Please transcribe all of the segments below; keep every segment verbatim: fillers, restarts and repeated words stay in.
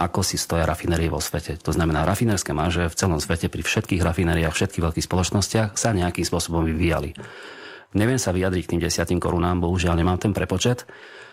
ako si stoja rafinérie vo svete. To znamená, rafinérske marže v celom svete pri všetkých rafinériách, všetkých veľkých spoločnostiach sa nejakým spôsobom vyvíjali. Neviem sa vyjadriť k tým desiatim korunám, bohužiaľ nemám ten prepočet.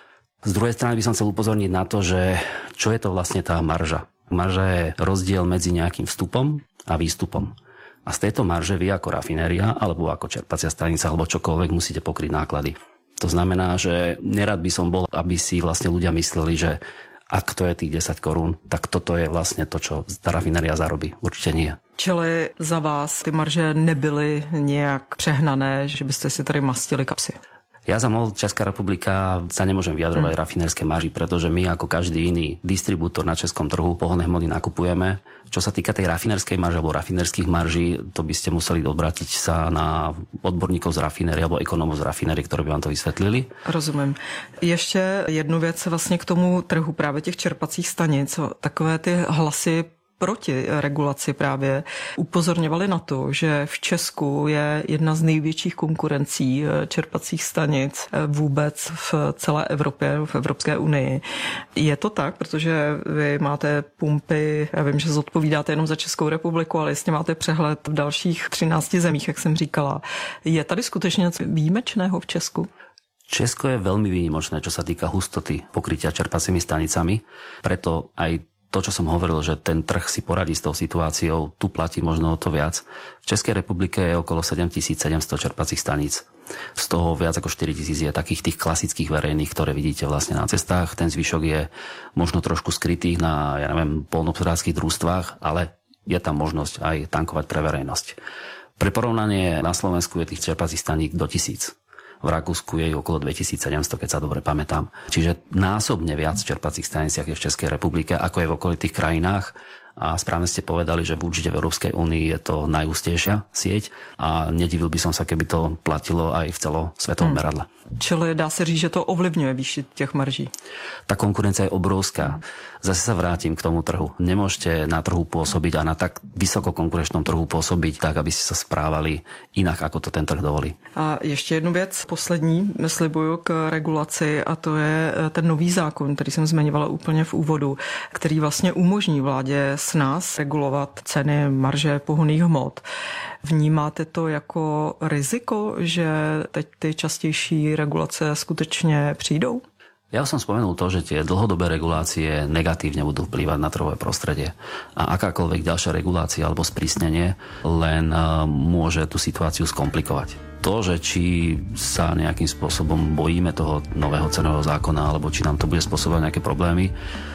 Z druhej strany by som chcel upozorniť na to, že čo je to vlastne tá marža. Marža je rozdiel medzi nejakým vstupom a výstupom. A z tejto marže vy ako rafinéria alebo ako čerpacia stanica alebo čokoľvek musíte pokryť náklady. To znamená, že nerad by som bol, aby si vlastne ľudia mysleli, že ak to je tých desať korún, tak toto je vlastne to, čo tá rafinéria zarobí. Určite nie. Čili za vás ty marže nebyly nejak přehnané, že byste si tady mastili kapsy? Ja za MOL Česká republika sa nemôžem vyjadrovať hmm. rafinérske marži, pretože my ako každý iný distribútor na českom trhu pohonné hmoty nakupujeme. Čo sa týka tej rafinérskej marže alebo rafinérskych marží, to by ste museli obrátiť sa na odborníkov z rafinérie alebo ekonómov z rafinérie, ktorí by vám to vysvetlili. Rozumím. Ještě jednu věc vlastně k tomu trhu právě těch čerpacích stanic. Takové ty hlasy proti regulaci právě upozorňovali na to, že v Česku je jedna z největších konkurencí čerpacích stanic vůbec v celé Evropě, v Evropské unii. Je to tak, protože vy máte pumpy, já vím, že zodpovídáte jenom za Českou republiku, ale jestli máte přehled v dalších třinácti zemích, jak jsem říkala. Je tady skutečně něco výjimečného v Česku? Česko je veľmi výnimočné, čo sa týka hustoty pokrytia čerpacími stanicami, preto aj to, čo som hovoril, že ten trh si poradí s tou situáciou, tu platí možno o to viac. V Českej republike je okolo sedemtisícsedemsto čerpacích staníc. Z toho viac ako štyritisíc je takých tých klasických verejných, ktoré vidíte vlastne na cestách. Ten zvyšok je možno trošku skrytý na, ja neviem, poľnohospodárskych družstvách, ale je tam možnosť aj tankovať pre verejnosť. Pre porovnanie na Slovensku je tých čerpacích staníc do tisíc. V Rakúsku je okolo dvetisícsedemsto, keď sa dobre pamätám. Čiže násobne viac čerpacích staniciach je v Českej republike, ako je v okolitých krajinách. A správne ste povedali, že určite v Európskej únii je to najústejšia sieť a nedivil by som sa, keby to platilo aj v celosvetovom hmm. meradle. Čili dá se říct, že to ovlivňuje výši těch marží? Tá konkurencia je obrovská. Zase sa vrátim k tomu trhu. Nemôžete na trhu pôsobiť a na tak vysoko konkurenčnom trhu pôsobiť tak, aby ste sa správali inak, ako to ten trh dovolí. A ještě jednu věc, poslední, slibuju k regulaci, a to je ten nový zákon, který jsem zmiňovala úplně v úvodu, který vlastně umožní vládě s nás regulovat ceny marže pohonných hmot. Vnímáte to jako riziko, že teď ty častější regulace skutečně přijdou? Ja som spomenul to, že tie dlhodobé regulácie negatívne budú vplývať na trhové prostredie. A akákoľvek ďalšia regulácia alebo sprísnenie len môže tú situáciu skomplikovať. To, že či sa nejakým spôsobom bojíme toho nového cenového zákona alebo či nám to bude spôsobovať nejaké problémy,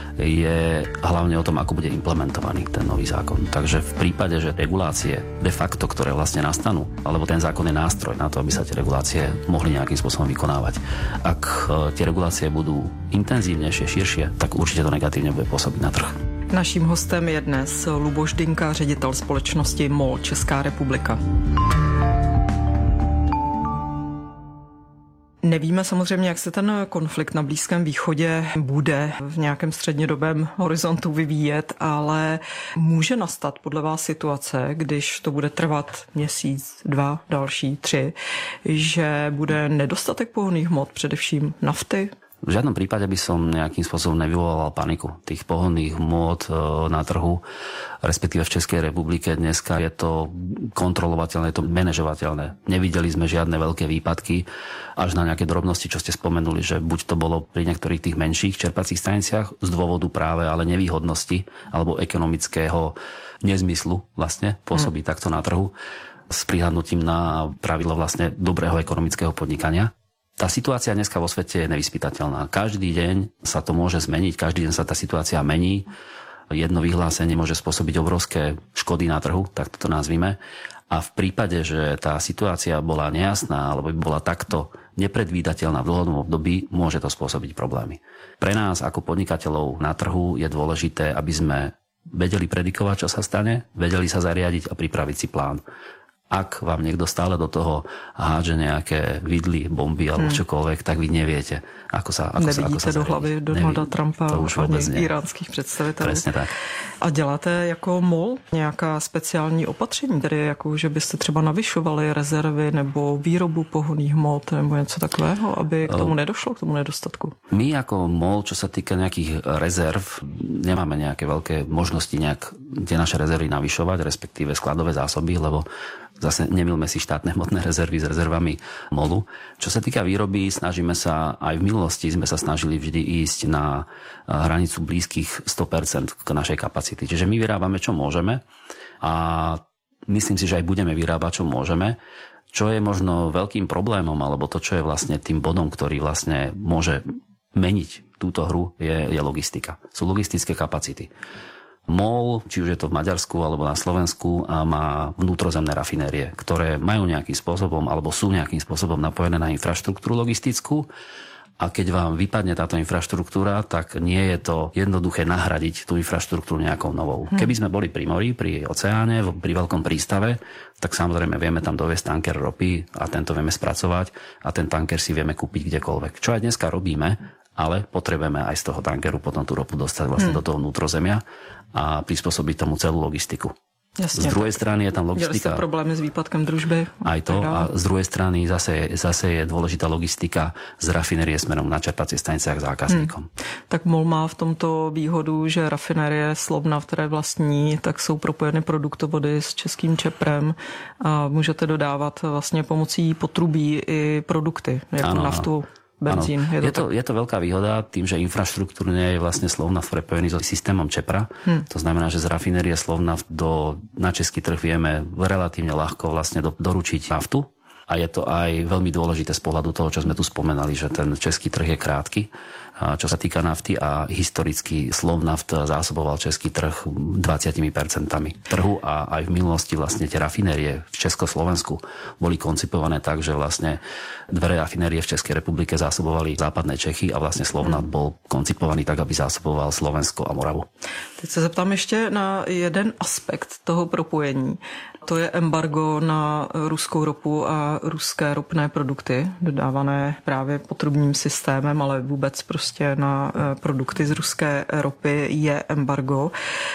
je hlavne o tom, ako bude implementovaný ten nový zákon. Takže v prípade, že regulácie de facto, ktoré vlastne nastanú, alebo ten zákon je nástroj na to, aby sa tie regulácie mohli nejakým spôsobom vykonávať. Ak tie regulácie budú intenzívnejšie, širšie, tak určite to negatívne bude pôsobiť na trh. Naším hostem je dnes Luboš Dynka, ředitel společnosti MOL Česká republika. Nevíme samozřejmě, jak se ten konflikt na Blízkém východě bude v nějakém střednědobém horizontu vyvíjet, ale může nastat podle vás situace, když to bude trvat měsíc, dva, další, tři, že bude nedostatek pohonných hmot, především nafty? V žiadnom prípade by som nejakým spôsobom nevyvolal paniku. Tých pohonných hmôt na trhu, respektíve v Českej republike dneska je to kontrolovateľné, je to manažovateľné. Nevideli sme žiadne veľké výpadky, až na nejaké drobnosti, čo ste spomenuli, že buď to bolo pri niektorých tých menších čerpacích staniciach z dôvodu práve ale nevýhodnosti alebo ekonomického nezmyslu vlastne pôsobí hmm. takto na trhu s prihľadnutím na pravidlo vlastne dobrého ekonomického podnikania. Tá situácia dneska vo svete je nevyspytateľná. Každý deň sa to môže zmeniť, každý deň sa tá situácia mení. Jedno vyhlásenie môže spôsobiť obrovské škody na trhu, tak to nazvime. A v prípade, že tá situácia bola nejasná, alebo by bola takto nepredvídateľná v dlhodobom období, môže to spôsobiť problémy. Pre nás ako podnikateľov na trhu je dôležité, aby sme vedeli predikovať, čo sa stane, vedeli sa zariadiť a pripraviť si plán. Ak vám niekto stále do toho hádže nejaké vidly, bomby alebo hmm. čokoľvek, tak vy neviete, ako sa ako Nevidíte sa, ako sa do hlavy Donalda Trumpa ani iránských představitelů. Presne tak. A děláte jako MOL nějaká speciální opatření, tedy jako, že byste třeba navyšovali rezervy nebo výrobu pohonných hmot nebo něco takového, aby k tomu nedošlo, k tomu nedostatku? My ako MOL, čo sa týka nejakých rezerv, nemáme nejaké veľké možnosti nejak tie naše rezervy navyšovať, respektíve skladové zásoby, lebo zase nemilme si štátne hmotné rezervy s rezervami MOLu. Čo sa týka výroby, snažíme sa, aj v minulosti sme sa snažili vždy ísť na hranicu blízkych sto percent k našej kapacity. Čiže my vyrábame, čo môžeme a myslím si, že aj budeme vyrábať, čo môžeme. Čo je možno veľkým problémom, alebo to, čo je vlastne tým bodom, ktorý vlastne môže meniť túto hru, je, je logistika. Sú logistické kapacity. MOL, či už je to v Maďarsku alebo na Slovensku, má vnútrozemné rafinérie, ktoré majú nejakým spôsobom alebo sú nejakým spôsobom napojené na infraštruktúru logistickú. A keď vám vypadne táto infraštruktúra, tak nie je to jednoduché nahradiť tú infraštruktúru nejakou novou. Hmm. Keby sme boli pri mori, pri oceáne, pri veľkom prístave, tak samozrejme vieme tam doviesť tanker ropy a tento vieme spracovať a ten tanker si vieme kúpiť kdekoľvek. Čo aj dneska robíme, ale potrebujeme aj z toho tankeru potom tú ropu dostať vlastne hmm. do toho vnútrozemia a prispôsobiť tomu celú logistiku. Jasne, z druhej strany je tam logistika. Měli jste problémy s výpadkem družby. Aj to. A z druhej strany zase, zase je dôležitá logistika z rafinérie smerom na čerpacie stanice a k zákazníkom. Hmm. Tak MOL má v tomto výhodu, že rafinérie Slovnaft, které vlastní, tak jsou propojeny produktovody s českým Čeprem a můžete dodávat vlastně pomocí potrubí i produkty, jako ano, naftu. Ano. Benzín. Je, to je, to, je to veľká výhoda tým, že infraštruktúrne je vlastne Slovnaft prepojený so systémom Čepra. Hmm. To znamená, že z rafinérie Slovnaft do, na český trh vieme relatívne ľahko vlastne do, doručiť naftu. A je to aj veľmi dôležité z pohľadu toho, čo sme tu spomenali, že ten český trh je krátky. A čo sa týka nafty a historicky Slovnaft zásoboval český trh dvadsať percent trhu a aj v minulosti vlastne tie rafinérie v Československu boli koncipované tak, že vlastne dve rafinérie v Českej republike zásobovali západné Čechy a vlastne Slovnaft bol koncipovaný tak, aby zásoboval Slovensko a Moravu. Teď se zeptám ještě na jeden aspekt toho propojení. To je embargo na ruskou ropu a ruské ropné produkty, dodávané právě potrubním systémem, ale vůbec prostě na produkty z ruské ropy je embargo.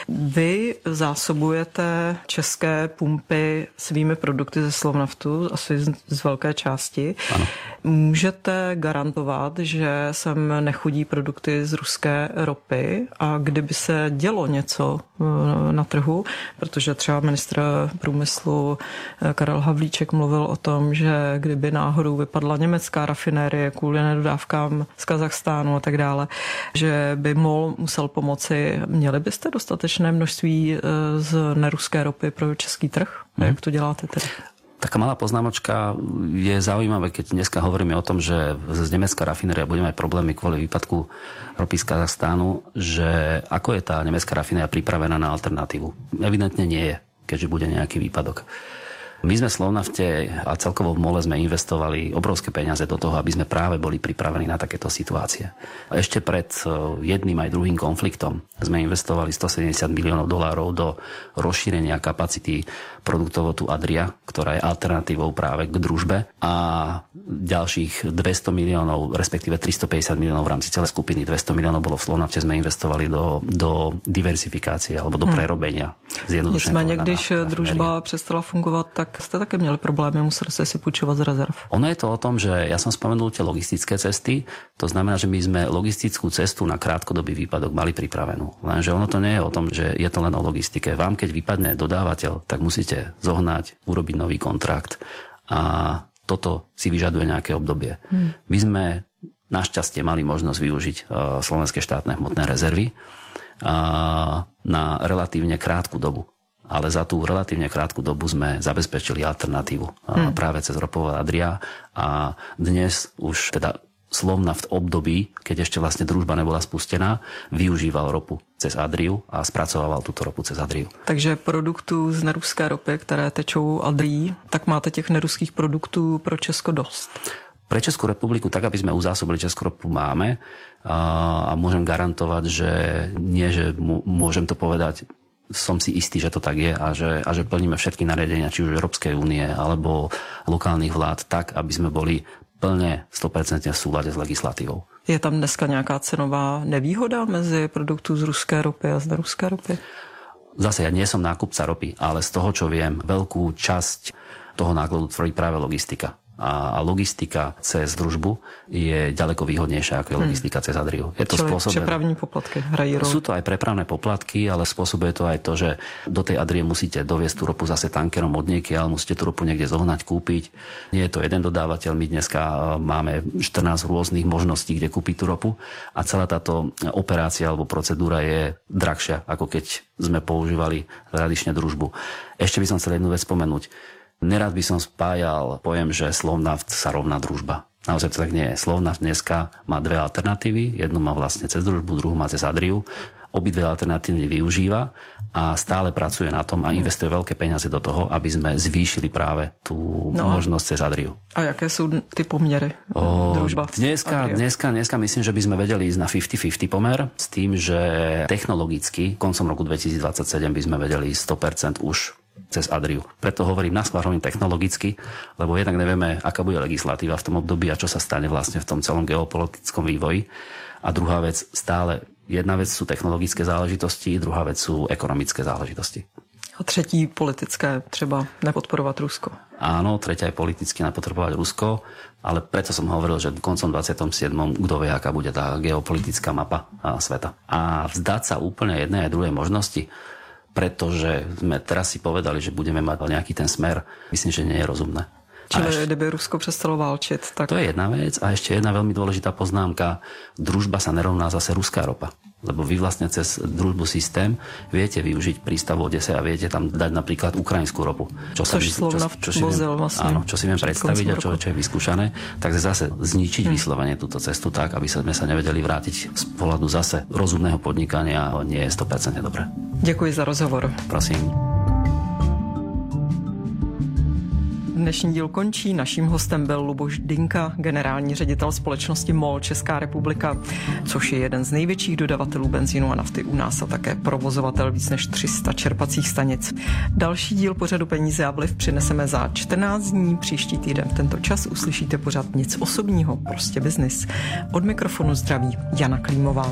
Vy zásobujete české pumpy svými produkty ze Slovnaftu, asi z, z velké části. Ano. Můžete garantovat, že sem nechodí produkty z ruské ropy a kdyby se dělo něco na trhu, protože třeba ministr průmyslu Karel Havlíček mluvil o tom, že kdyby náhodou vypadla německá rafinérie kvůli nedodávkám z Kazachstánu a tak dále, že by MOL musel pomoci. Měli byste dostatečné množství z neruské ropy pro český trh? Hmm. Jak to děláte tedy? Taká malá poznámočka, je zaujímavé, keď dneska hovoríme o tom, že z nemecká rafinéria budeme mať problémy kvôli výpadku ropy z Kazachstánu, že ako je tá nemecká rafinéria pripravená na alternatívu. Evidentne nie je, keďže bude nejaký výpadok. My sme v Slovnafte a celkovo v MOLe sme investovali obrovské peniaze do toho, aby sme práve boli pripravení na takéto situácie. A ešte pred jedným aj druhým konfliktom sme investovali stosedemdesiat miliónov dolárov do rozšírenia kapacity produktovodu Adria, ktorá je alternatívou práve k družbe, a ďalších dvesto miliónov, respektíve tristopäťdesiat miliónov v rámci celej skupiny, dvesto miliónov bolo v Slovnafte, sme investovali do, do diversifikácie alebo do prerobenia. Nicméně, když družba přestala fungovat, tak jste také měli problémy, museli ste si púčovať z rezerv. Ono je to o tom, že ja som spomenul tie logistické cesty, to znamená, že my sme logistickú cestu na krátkodobý výpadok mali pripravenú. Lenže ono to nie je o tom, že je to len o logistike. Vám, keď vypadne dodávateľ, tak musíte zohnať, urobiť nový kontrakt a toto si vyžaduje nejaké obdobie. Hmm. My sme našťastie mali možnosť využiť uh, slovenské štátne hmotné rezervy uh, na relatívne krátku dobu. Ale za tú relatívne krátku dobu sme zabezpečili alternatívu hmm. práve cez ropovod Adria a dnes už teda Slovnaft v období, keď ešte vlastne družba nebola spustená, využíval ropu cez Adriu a spracovával túto ropu cez Adriu. Takže produktů z neruské ropy, které tečou Adrií, tak máte těch neruských produktů pro Česko dost? Pre Českú republiku, tak aby sme uzásobili Českú ropu, máme a, a môžem garantovať, že nie, že môžem to povedať som si istý, že to tak je a že, a že plníme všetky nariadenia, či už Európskej únie alebo lokálnych vlád tak, aby sme boli plne sto percent v súlade s legislatívou. Je tam dneska nějaká cenová nevýhoda mezi produktů z ruské ropy a z neruské ropy? Zase ja nie som nákupca ropy, ale z toho, čo viem, veľkú časť toho nákladu tvorí práve logistika. A logistika cez družbu je ďaleko výhodnejšia ako je logistika hmm. cez Adriu. Je to Čili spôsobené... prepravní poplatky hrají rolu. Sú to aj prepravné poplatky, ale spôsobuje to aj to, že do tej Adrie musíte doviesť tú ropu zase tankerom od niekiaľ, musíte tú ropu niekde zohnať, kúpiť. Nie je to jeden dodávateľ, my dneska máme štrnásť rôznych možností, kde kúpiť tú ropu a celá táto operácia alebo procedúra je drahšia, ako keď sme používali tradične družbu. Ešte by som chcel jednu vec spomenúť. Nerad by som spájal pojem, že Slovnaft sa rovná družba. Naozaj to tak nie je. Slovnaft dneska má dve alternatívy. Jednu má vlastne cez družbu, druhú má cez Adriu. Obidve alternatívy využíva a stále pracuje na tom a investuje veľké peniaze do toho, aby sme zvýšili práve tú no. možnosť cez Adriu. A jaké sú ty poměry? O, družba dneska, dneska, dneska myslím, že by sme vedeli ísť na päťdesiat päťdesiat pomer s tým, že technologicky koncom roku dvetisícdvadsaťsedem by sme vedeli ísť sto percent už cez Adriu. Preto hovorím naschvál technologicky, lebo jednak nevieme, aká bude legislatíva v tom období a čo sa stane vlastne v tom celom geopolitickom vývoji. A druhá vec, stále jedna vec sú technologické záležitosti, druhá vec sú ekonomické záležitosti. A třetí politické, třeba nepodporovat Rusko. Áno, tretia je politicky nepodporovať Rusko, ale preto som hovoril, že koncom dvadsiateho siedmeho kto vie, aká bude tá geopolitická mapa sveta. A vzdať sa úplne jednej a druhej možnosti, pretože sme teraz si povedali, že budeme mať nejaký ten smer, myslím, že nie je rozumné. Čili ešte, kdyby Rusko přestalo válčit, tak... To je jedna vec a ešte jedna veľmi dôležitá poznámka. Družba sa nerovná zase ruská ropa. Lebo vy vlastne cez družbu systém viete využiť prístav v Odese a viete tam dať napríklad ukrajinskú ropu. Čo sa Což Slovnaft vozil vlastne. Áno, čo si viem predstaviť a čo, čo je vyskúšané. Takže zase zničiť hmm. vyslovene túto cestu tak, aby sme sa nevedeli vrátiť z pohľadu zase rozumného podnikania, nie je sto percent dobré. Děkuji za rozhovor. Prosím. Dnešní díl končí. Naším hostem byl Luboš Dynka, generální ředitel společnosti MOL Česká republika, což je jeden z největších dodavatelů benzínu a nafty u nás a také provozovatel víc než tři sta čerpacích stanic. Další díl pořadu Peníze a vliv přineseme za čtrnáct dní. Příští týden v tento čas uslyšíte pořad Nic osobního, prostě biznis. Od mikrofonu zdraví Jana Klímová.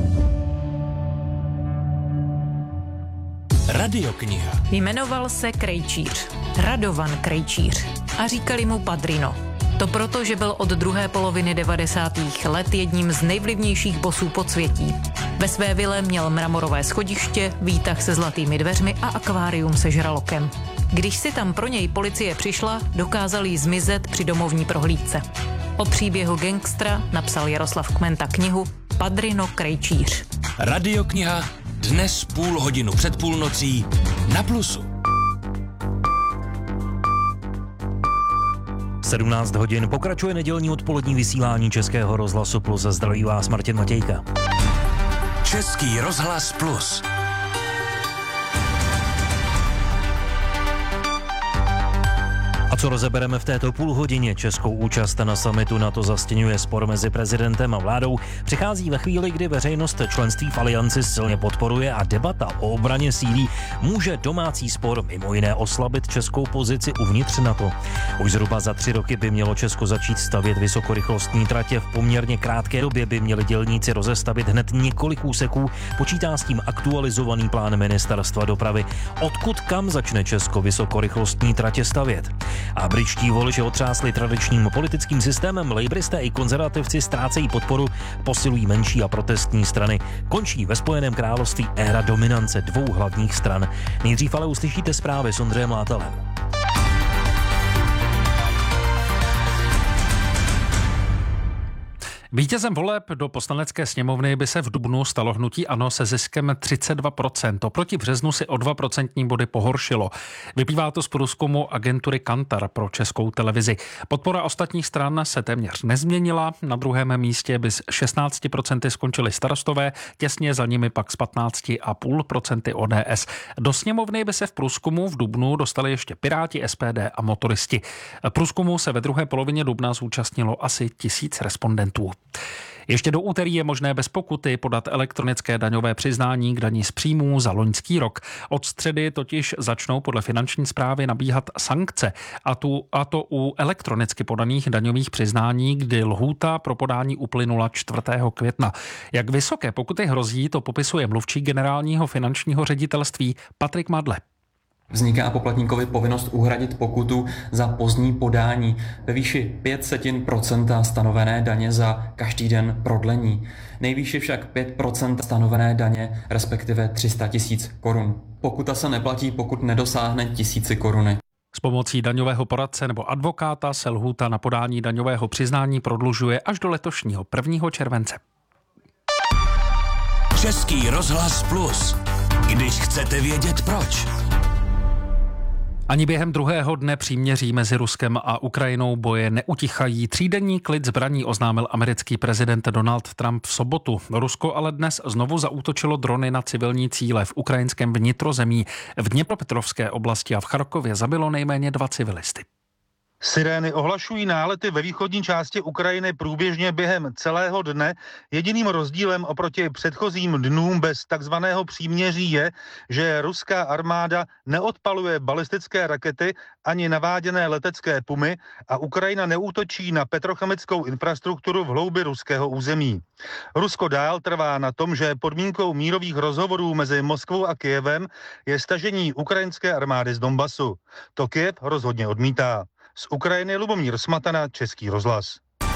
Radiokniha. Jmenoval se Krejčíř, Radovan Krejčíř a říkali mu Padrino. To proto, že byl od druhé poloviny devadesátých let jedním z nejvlivnějších bosů podsvětí. Ve své vile měl mramorové schodiště, výtah se zlatými dveřmi a akvárium se žralokem. Když si tam pro něj policie přišla, dokázal jí zmizet při domovní prohlídce. O příběhu gangstra napsal Jaroslav Kmenta knihu Padrino Krejčíř. Radiokniha dnes půl hodinu před půlnocí na Plusu. sedmnáct hodin pokračuje nedělní odpolední vysílání Českého rozhlasu Plus. Zdraví vás Martin Matějka. Český rozhlas Plus. A co rozebereme v této půlhodině? Českou účast na summitu NATO zastěňuje spor mezi prezidentem a vládou. Přichází ve chvíli, kdy veřejnost členství v alianci silně podporuje a debata o obraně sílí. Může domácí spor mimo jiné oslabit českou pozici uvnitř NATO. Už zhruba za tři roky by mělo Česko začít stavět vysokorychlostní tratě. V poměrně krátké době by měli dělníci rozestavit hned několik úseků. Počítá s tím aktualizovaný plán ministerstva dopravy. Odkud kam začne Česko vysokorychlostní tratě stavět? A britští voliči otřásli tradičním politickým systémem, lejbristé i konzervativci ztrácejí podporu, posilují menší a protestní strany. Končí ve Spojeném království éra dominance dvou hlavních stran. Nejdřív ale uslyšíte zprávy s Ondřejem Látalem. Vítězem voleb do poslanecké sněmovny by se v dubnu stalo hnutí ANO se ziskem třicet dva procent. Oproti březnu si o dva procentní body pohoršilo. Vyplývá to z průzkumu agentury Kantar pro Českou televizi. Podpora ostatních stran se téměř nezměnila. Na druhém místě by s šestnáct procent skončili Starostové, těsně za nimi pak s patnáct celá pět procent O D S. Do sněmovny by se v průzkumu v dubnu dostali ještě Piráti, S P D a motoristi. Průzkumu se ve druhé polovině dubna zúčastnilo asi tisíc respondentů. Ještě do úterý je možné bez pokuty podat elektronické daňové přiznání k dani z příjmů za loňský rok. Od středy totiž začnou podle finanční správy nabíhat sankce, a, tu, a to u elektronicky podaných daňových přiznání, kdy lhůta pro podání uplynula čtvrtého května. Jak vysoké pokuty hrozí, to popisuje mluvčí generálního finančního ředitelství Patrik Madle. Vzniká poplatníkovi povinnost uhradit pokutu za pozdní podání ve výši pět setin procenta stanovené daně za každý den prodlení. Nejvýše však pět procent stanovené daně, respektive tři sta tisíc korun. Pokuta se neplatí, pokud nedosáhne tisíci koruny. S pomocí daňového poradce nebo advokáta se lhůta na podání daňového přiznání prodlužuje až do letošního prvního července. Český rozhlas Plus. Když chcete vědět proč. Ani během druhého dne příměří mezi Ruskem a Ukrajinou boje neutichají. Třídenní klid zbraní oznámil americký prezident Donald Trump v sobotu. Rusko ale dnes znovu zaútočilo drony na civilní cíle v ukrajinském vnitrozemí. V Dněpropetrovské oblasti a v Charkově zabilo nejméně dva civilisty. Sirény ohlašují nálety ve východní části Ukrajiny průběžně během celého dne. Jediným rozdílem oproti předchozím dnům bez takzvaného příměří je, že ruská armáda neodpaluje balistické rakety ani naváděné letecké pumy a Ukrajina neútočí na petrochemickou infrastrukturu v hloubi ruského území. Rusko dál trvá na tom, že podmínkou mírových rozhovorů mezi Moskvou a Kyjevem je stažení ukrajinské armády z Donbasu. To Kyjev rozhodně odmítá. Z Ukrajiny Lubomír Smatana, Český rozhlas.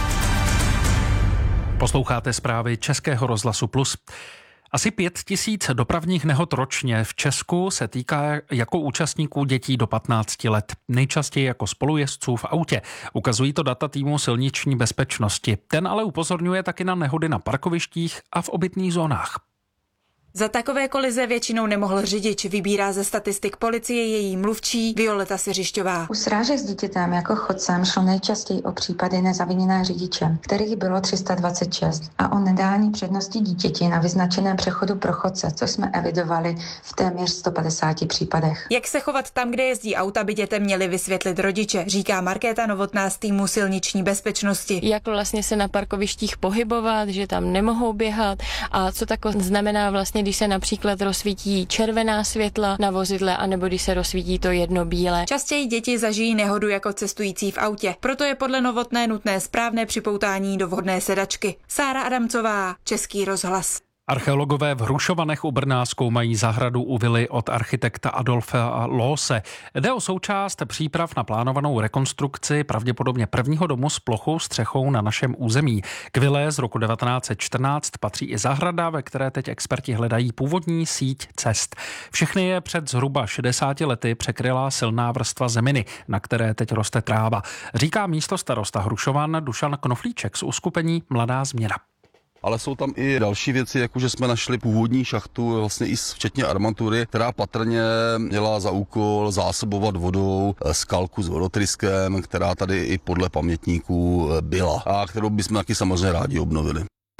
Posloucháte zprávy Českého rozhlasu Plus. Asi pět tisíc dopravních nehod ročně v Česku se týká jako účastníků dětí do patnácti let. Nejčastěji jako spolujezdců v autě. Ukazují to data týmu silniční bezpečnosti. Ten ale upozorňuje taky na nehody na parkovištích a v obytných zónách. Za takové kolize většinou nemohl řidič, vybírá ze statistik policie její mluvčí Violeta Seřišťová. U srážek s dítětem jako chodcem šlo nejčastěji o případy nezaviněné řidičem, kterých bylo tři sta dvacet šest, a o nedání přednosti dítěti na vyznačeném přechodu pro chodce, co jsme evidovali v téměř sto padesáti případech. Jak se chovat tam, kde jezdí auta, by dětem měli vysvětlit rodiče, říká Markéta Novotná z týmu silniční bezpečnosti. Jak vlastně se na parkovištích pohybovat, že tam nemohou běhat a co tako znamená vlastně, když se například rozsvítí červená světla na vozidle, anebo když se rozsvítí to jedno bílé. Častěji děti zažijí nehodu jako cestující v autě. Proto je podle Novotné nutné správné připoutání do vhodné sedačky. Sára Adamcová, Český rozhlas. Archeologové v Hrušovanech u Brna zkoumají zahradu u vily od architekta Adolfa Loose. Jde o součást příprav na plánovanou rekonstrukci pravděpodobně prvního domu s plochou střechou na našem území. K vile z roku devatenáct set čtrnáct patří i zahrada, ve které teď experti hledají původní síť cest. Všechny je před zhruba šedesáti lety překryla silná vrstva zeminy, na které teď roste tráva. Říká místostarosta Hrušovan Dušan Knoflíček z uskupení Mladá změna. Ale jsou tam i další věci, jako že jsme našli původní šachtu, vlastně i včetně armatury, která patrně měla za úkol zásobovat vodou skalku s vodotryskem, která tady i podle pamětníků byla a kterou bychom taky samozřejmě rádi obnovili.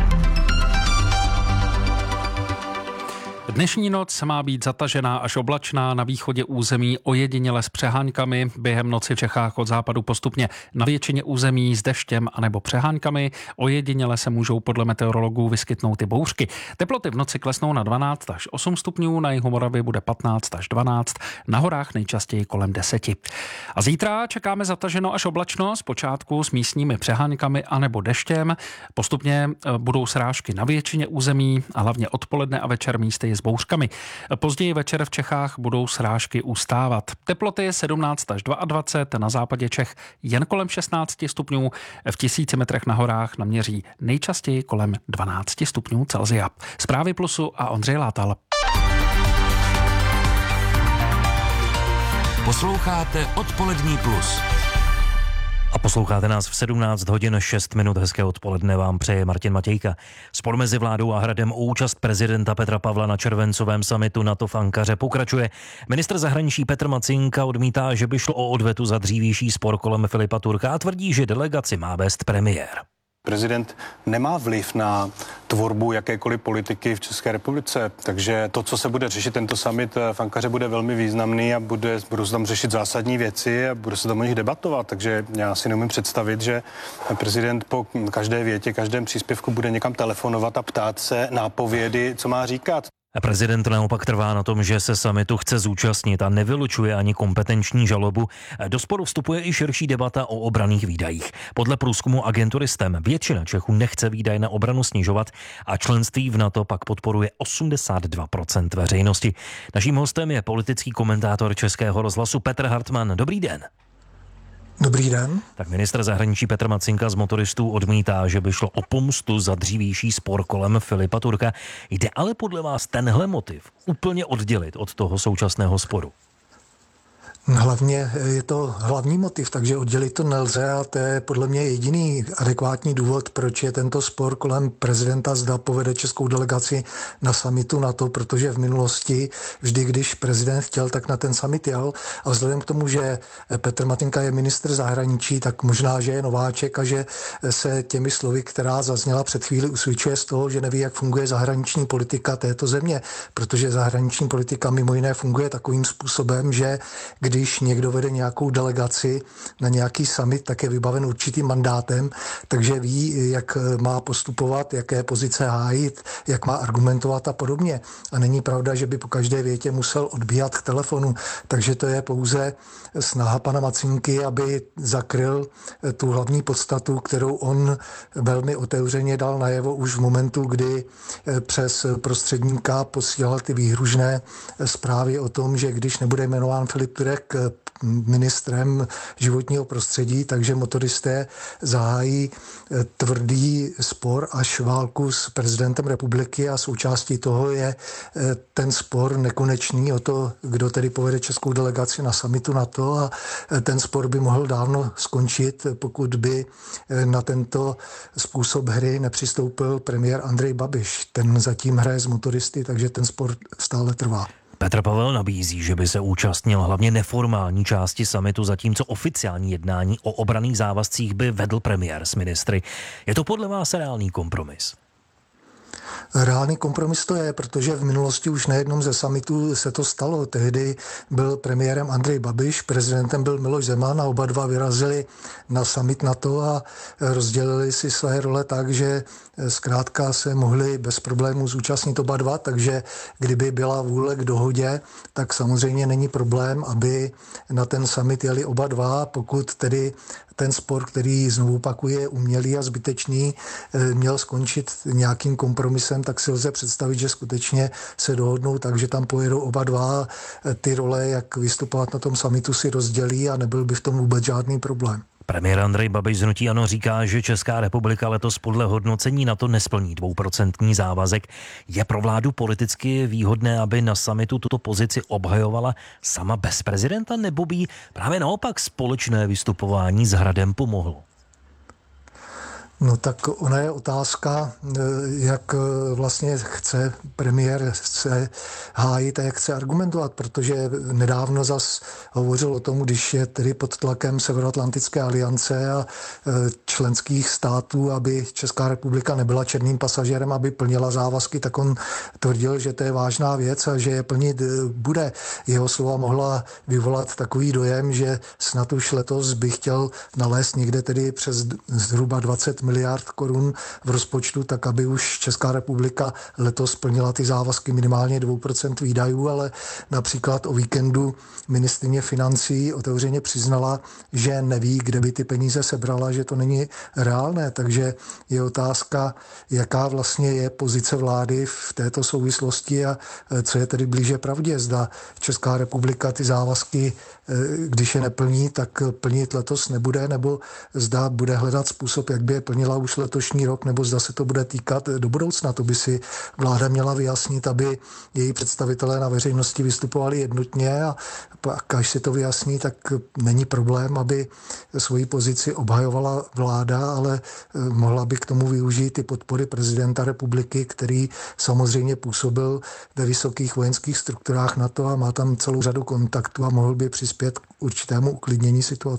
Dnešní noc má být zatažená až oblačná, na východě území ojediněle s přeháňkami, během noci v Čechách od západu postupně na většině území s deštěm anebo přeháňkami, ojediněle se můžou podle meteorologů vyskytnout i bouřky. Teploty v noci klesnou na dvanáct až osm stupňů, na jihu Moravy bude patnáct až dvanáct, na horách nejčastěji kolem deseti. A zítra čekáme zataženo až oblačno, zpočátku s místními přeháňkami anebo deštěm, postupně budou srážky na většině území a hlavně odpoledne a večer místy s bouřkami. Později večer v Čechách budou srážky ustávat. Teploty je sedmnáct až dvacet dva, na západě Čech jen kolem šestnáct stupňů, v tisíci metrech na horách naměří nejčastěji kolem dvanáct stupňů Celsia. Zprávy Plusu a Ondřej Látal. Posloucháte Odpolední Plus. A posloucháte nás v sedmnáct hodin šest minut. Hezké odpoledne vám přeje Martin Matějka. Spor mezi vládou a Hradem o účast prezidenta Petra Pavla na červencovém summitu NATO v Ankaře pokračuje. Ministr zahraničí Petr Macinka odmítá, že by šlo o odvetu za dřívější spor kolem Filipa Turka a tvrdí, že delegaci má vést premiér. Prezident nemá vliv na tvorbu jakékoliv politiky v České republice, takže to, co se bude řešit tento summit v Ankaře, bude velmi významný a bude, budou se tam řešit zásadní věci a bude se tam o nich debatovat, takže já si neumím představit, že prezident po každé větě, každém příspěvku bude někam telefonovat a ptát se nápovědy, co má říkat. Prezident naopak trvá na tom, že se summitu chce zúčastnit a nevylučuje ani kompetenční žalobu. Do sporu vstupuje i širší debata o obranných výdajích. Podle průzkumu agentury S T E M většina Čechů nechce výdaje na obranu snižovat a členství v NATO pak podporuje osmdesát dva procent veřejnosti. Naším hostem je politický komentátor Českého rozhlasu Petr Hartman. Dobrý den. Dobrý den. Tak ministr zahraničí Petr Macinka z motoristů odmítá, že by šlo o pomstu za dřívější spor kolem Filipa Turka. Jde ale podle vás tenhle motiv úplně oddělit od toho současného sporu? Hlavně je to hlavní motiv, takže oddělit to nelze a to je podle mě jediný adekvátní důvod, proč je tento spor kolem prezidenta, zda povede českou delegaci na summitu NATO, protože v minulosti vždy, když prezident chtěl, tak na ten summit jel a vzhledem k tomu, že Petr Macinka je ministr zahraničí, tak možná, že je nováček a že se těmi slovy, která zazněla před chvíli, usvědčuje z toho, že neví, jak funguje zahraniční politika této země, protože zahraniční politika mimo jiné funguje takovým způsobem, že když Když někdo vede nějakou delegaci na nějaký summit, tak je vybaven určitým mandátem, takže ví, jak má postupovat, jaké pozice hájit, jak má argumentovat a podobně. A není pravda, že by po každé větě musel odbíhat k telefonu. Takže to je pouze snaha pana Macinky, aby zakryl tu hlavní podstatu, kterou on velmi otevřeně dal najevo už v momentu, kdy přes prostředníka posílal ty výhružné zprávy o tom, že když nebude jmenován Filip Turek ministrem životního prostředí, takže motoristé zahájí tvrdý spor až válku s prezidentem republiky a součástí toho je ten spor nekonečný o to, kdo tedy povede českou delegaci na summitu NATO a ten spor by mohl dávno skončit, pokud by na tento způsob hry nepřistoupil premiér Andrej Babiš. Ten zatím hraje s motoristy, takže ten spor stále trvá. Petr Pavel nabízí, že by se účastnil hlavně neformální části summitu, zatímco oficiální jednání o obranných závazcích by vedl premiér s ministry. Je to podle vás reálný kompromis? Reálný kompromis to je, protože v minulosti už na jednom ze summitů se to stalo. Tehdy byl premiérem Andrej Babiš, prezidentem byl Miloš Zeman a oba dva vyrazili na summit NATO a rozdělili si své role tak, že zkrátka se mohli bez problémů zúčastnit oba dva, takže kdyby byla vůle k dohodě, tak samozřejmě není problém, aby na ten summit jeli oba dva, pokud tedy ten spor, který znovu opakuje, je umělý a zbytečný, měl skončit nějakým kompromisem, tak si lze představit, že skutečně se dohodnou tak, že tam pojedou oba dva, ty role, jak vystupovat na tom summitu, si rozdělí a nebyl by v tom vůbec žádný problém. Premiér Andrej Babiš z hnutí ANO říká, že Česká republika letos podle hodnocení NATO nesplní dvouprocentní závazek. Je pro vládu politicky výhodné, aby na summitu tuto pozici obhajovala sama bez prezidenta, nebo by právě naopak společné vystupování s Hradem pomohlo? No tak ona je otázka, jak vlastně chce premiér se hájit a jak chce argumentovat, protože nedávno zas hovořil o tom, když je tedy pod tlakem Severoatlantické aliance a členských států, aby Česká republika nebyla černým pasažérem, aby plnila závazky, tak on tvrdil, že to je vážná věc a že je plnit bude. Jeho slova mohla vyvolat takový dojem, že snad už letos by chtěl nalézt někde tedy přes zhruba dvacet miliard korun v rozpočtu, tak aby už Česká republika letos splnila ty závazky minimálně dvě procenta výdajů, ale například o víkendu ministryně financí otevřeně přiznala, že neví, kde by ty peníze sebrala, že to není reálné, takže je otázka, jaká vlastně je pozice vlády v této souvislosti a co je tedy blíže pravdě. Zda Česká republika ty závazky, když je neplní, tak plnit letos nebude, nebo zda bude hledat způsob, jak by je plnila už letošní rok, nebo zda se to bude týkat do budoucna. To by si vláda měla vyjasnit, aby její představitelé na veřejnosti vystupovali jednotně a pak, až si to vyjasní, tak není problém, aby svoji pozici obhajovala vláda, ale mohla by k tomu využít i podpory prezidenta republiky, který samozřejmě působil ve vysokých vojenských strukturách NATO a má tam celou řadu kontaktů a mohl by přispět k určitému uklidnění situace.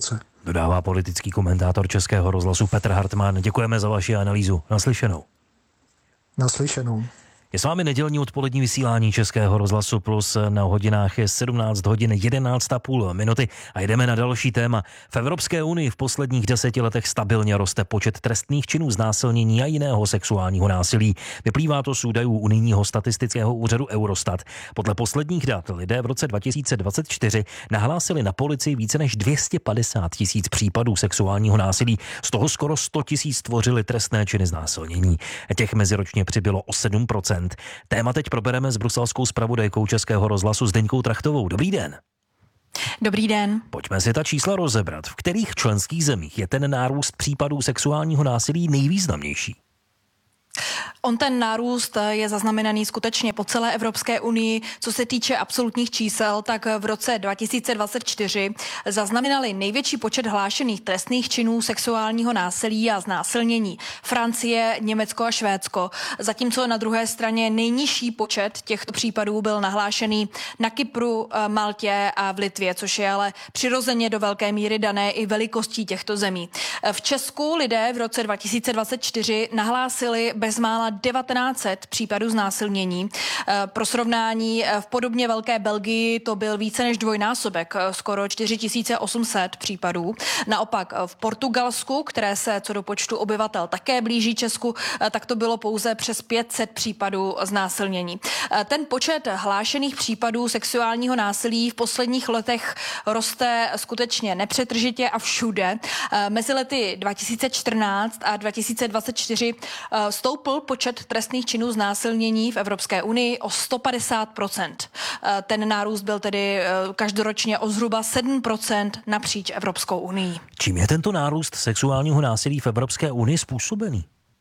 Dodává politický komentátor Českého rozhlasu Petr Hartmann. Děkujeme za vaši analýzu. Naslyšenou. Naslyšenou. Je s vámi nedělní odpolední vysílání Českého rozhlasu Plus. Na hodinách je sedmnáct hodin jedenáct a půl minuty a jdeme na další téma. V Evropské unii v posledních deseti letech stabilně roste počet trestných činů znásilnění a jiného sexuálního násilí. Vyplývá to z údajů unijního statistického úřadu Eurostat. Podle posledních dat lidé v roce dva tisíce dvacet čtyři nahlásili na policii více než dvě stě padesát tisíc případů sexuálního násilí. Z toho skoro sto tisíc tvořili trestné činy znásilnění. Těch meziročně přibylo o sedm procent. Téma teď probereme s bruselskou zpravodajkou Českého rozhlasu Zdeňkou Trachtovou. Dobrý den. Dobrý den. Pojďme si ta čísla rozebrat. V kterých členských zemích je ten nárůst případů sexuálního násilí nejvýznamnější? On ten nárůst je zaznamenaný skutečně po celé Evropské unii. Co se týče absolutních čísel, tak v roce dva tisíce dvacet čtyři zaznamenali největší počet hlášených trestných činů sexuálního násilí a znásilnění Francie, Německo a Švédsko. Zatímco na druhé straně nejnižší počet těchto případů byl nahlášený na Kypru, Maltě a v Litvě, což je ale přirozeně do velké míry dané i velikostí těchto zemí. V Česku lidé v roce dva tisíce dvacet čtyři nahlásili bezmála devatenáct set případů znásilnění. Pro srovnání v podobně velké Belgii to byl více než dvojnásobek, skoro čtyři tisíce osm set případů. Naopak v Portugalsku, které se co do počtu obyvatel také blíží Česku, tak to bylo pouze přes pět set případů znásilnění. Ten počet hlášených případů sexuálního násilí v posledních letech roste skutečně nepřetržitě a všude. Mezi lety dva tisíce čtrnáct a dva tisíce dvacet čtyři stoupl počet trestných činů znásilnění v Evropské unii o sto padesát procent. Ten nárůst byl tedy každoročně o zhruba sedm procent napříč Evropskou unii. Čím je tento nárůst sexuálního násilí v Evropské unii způsobený?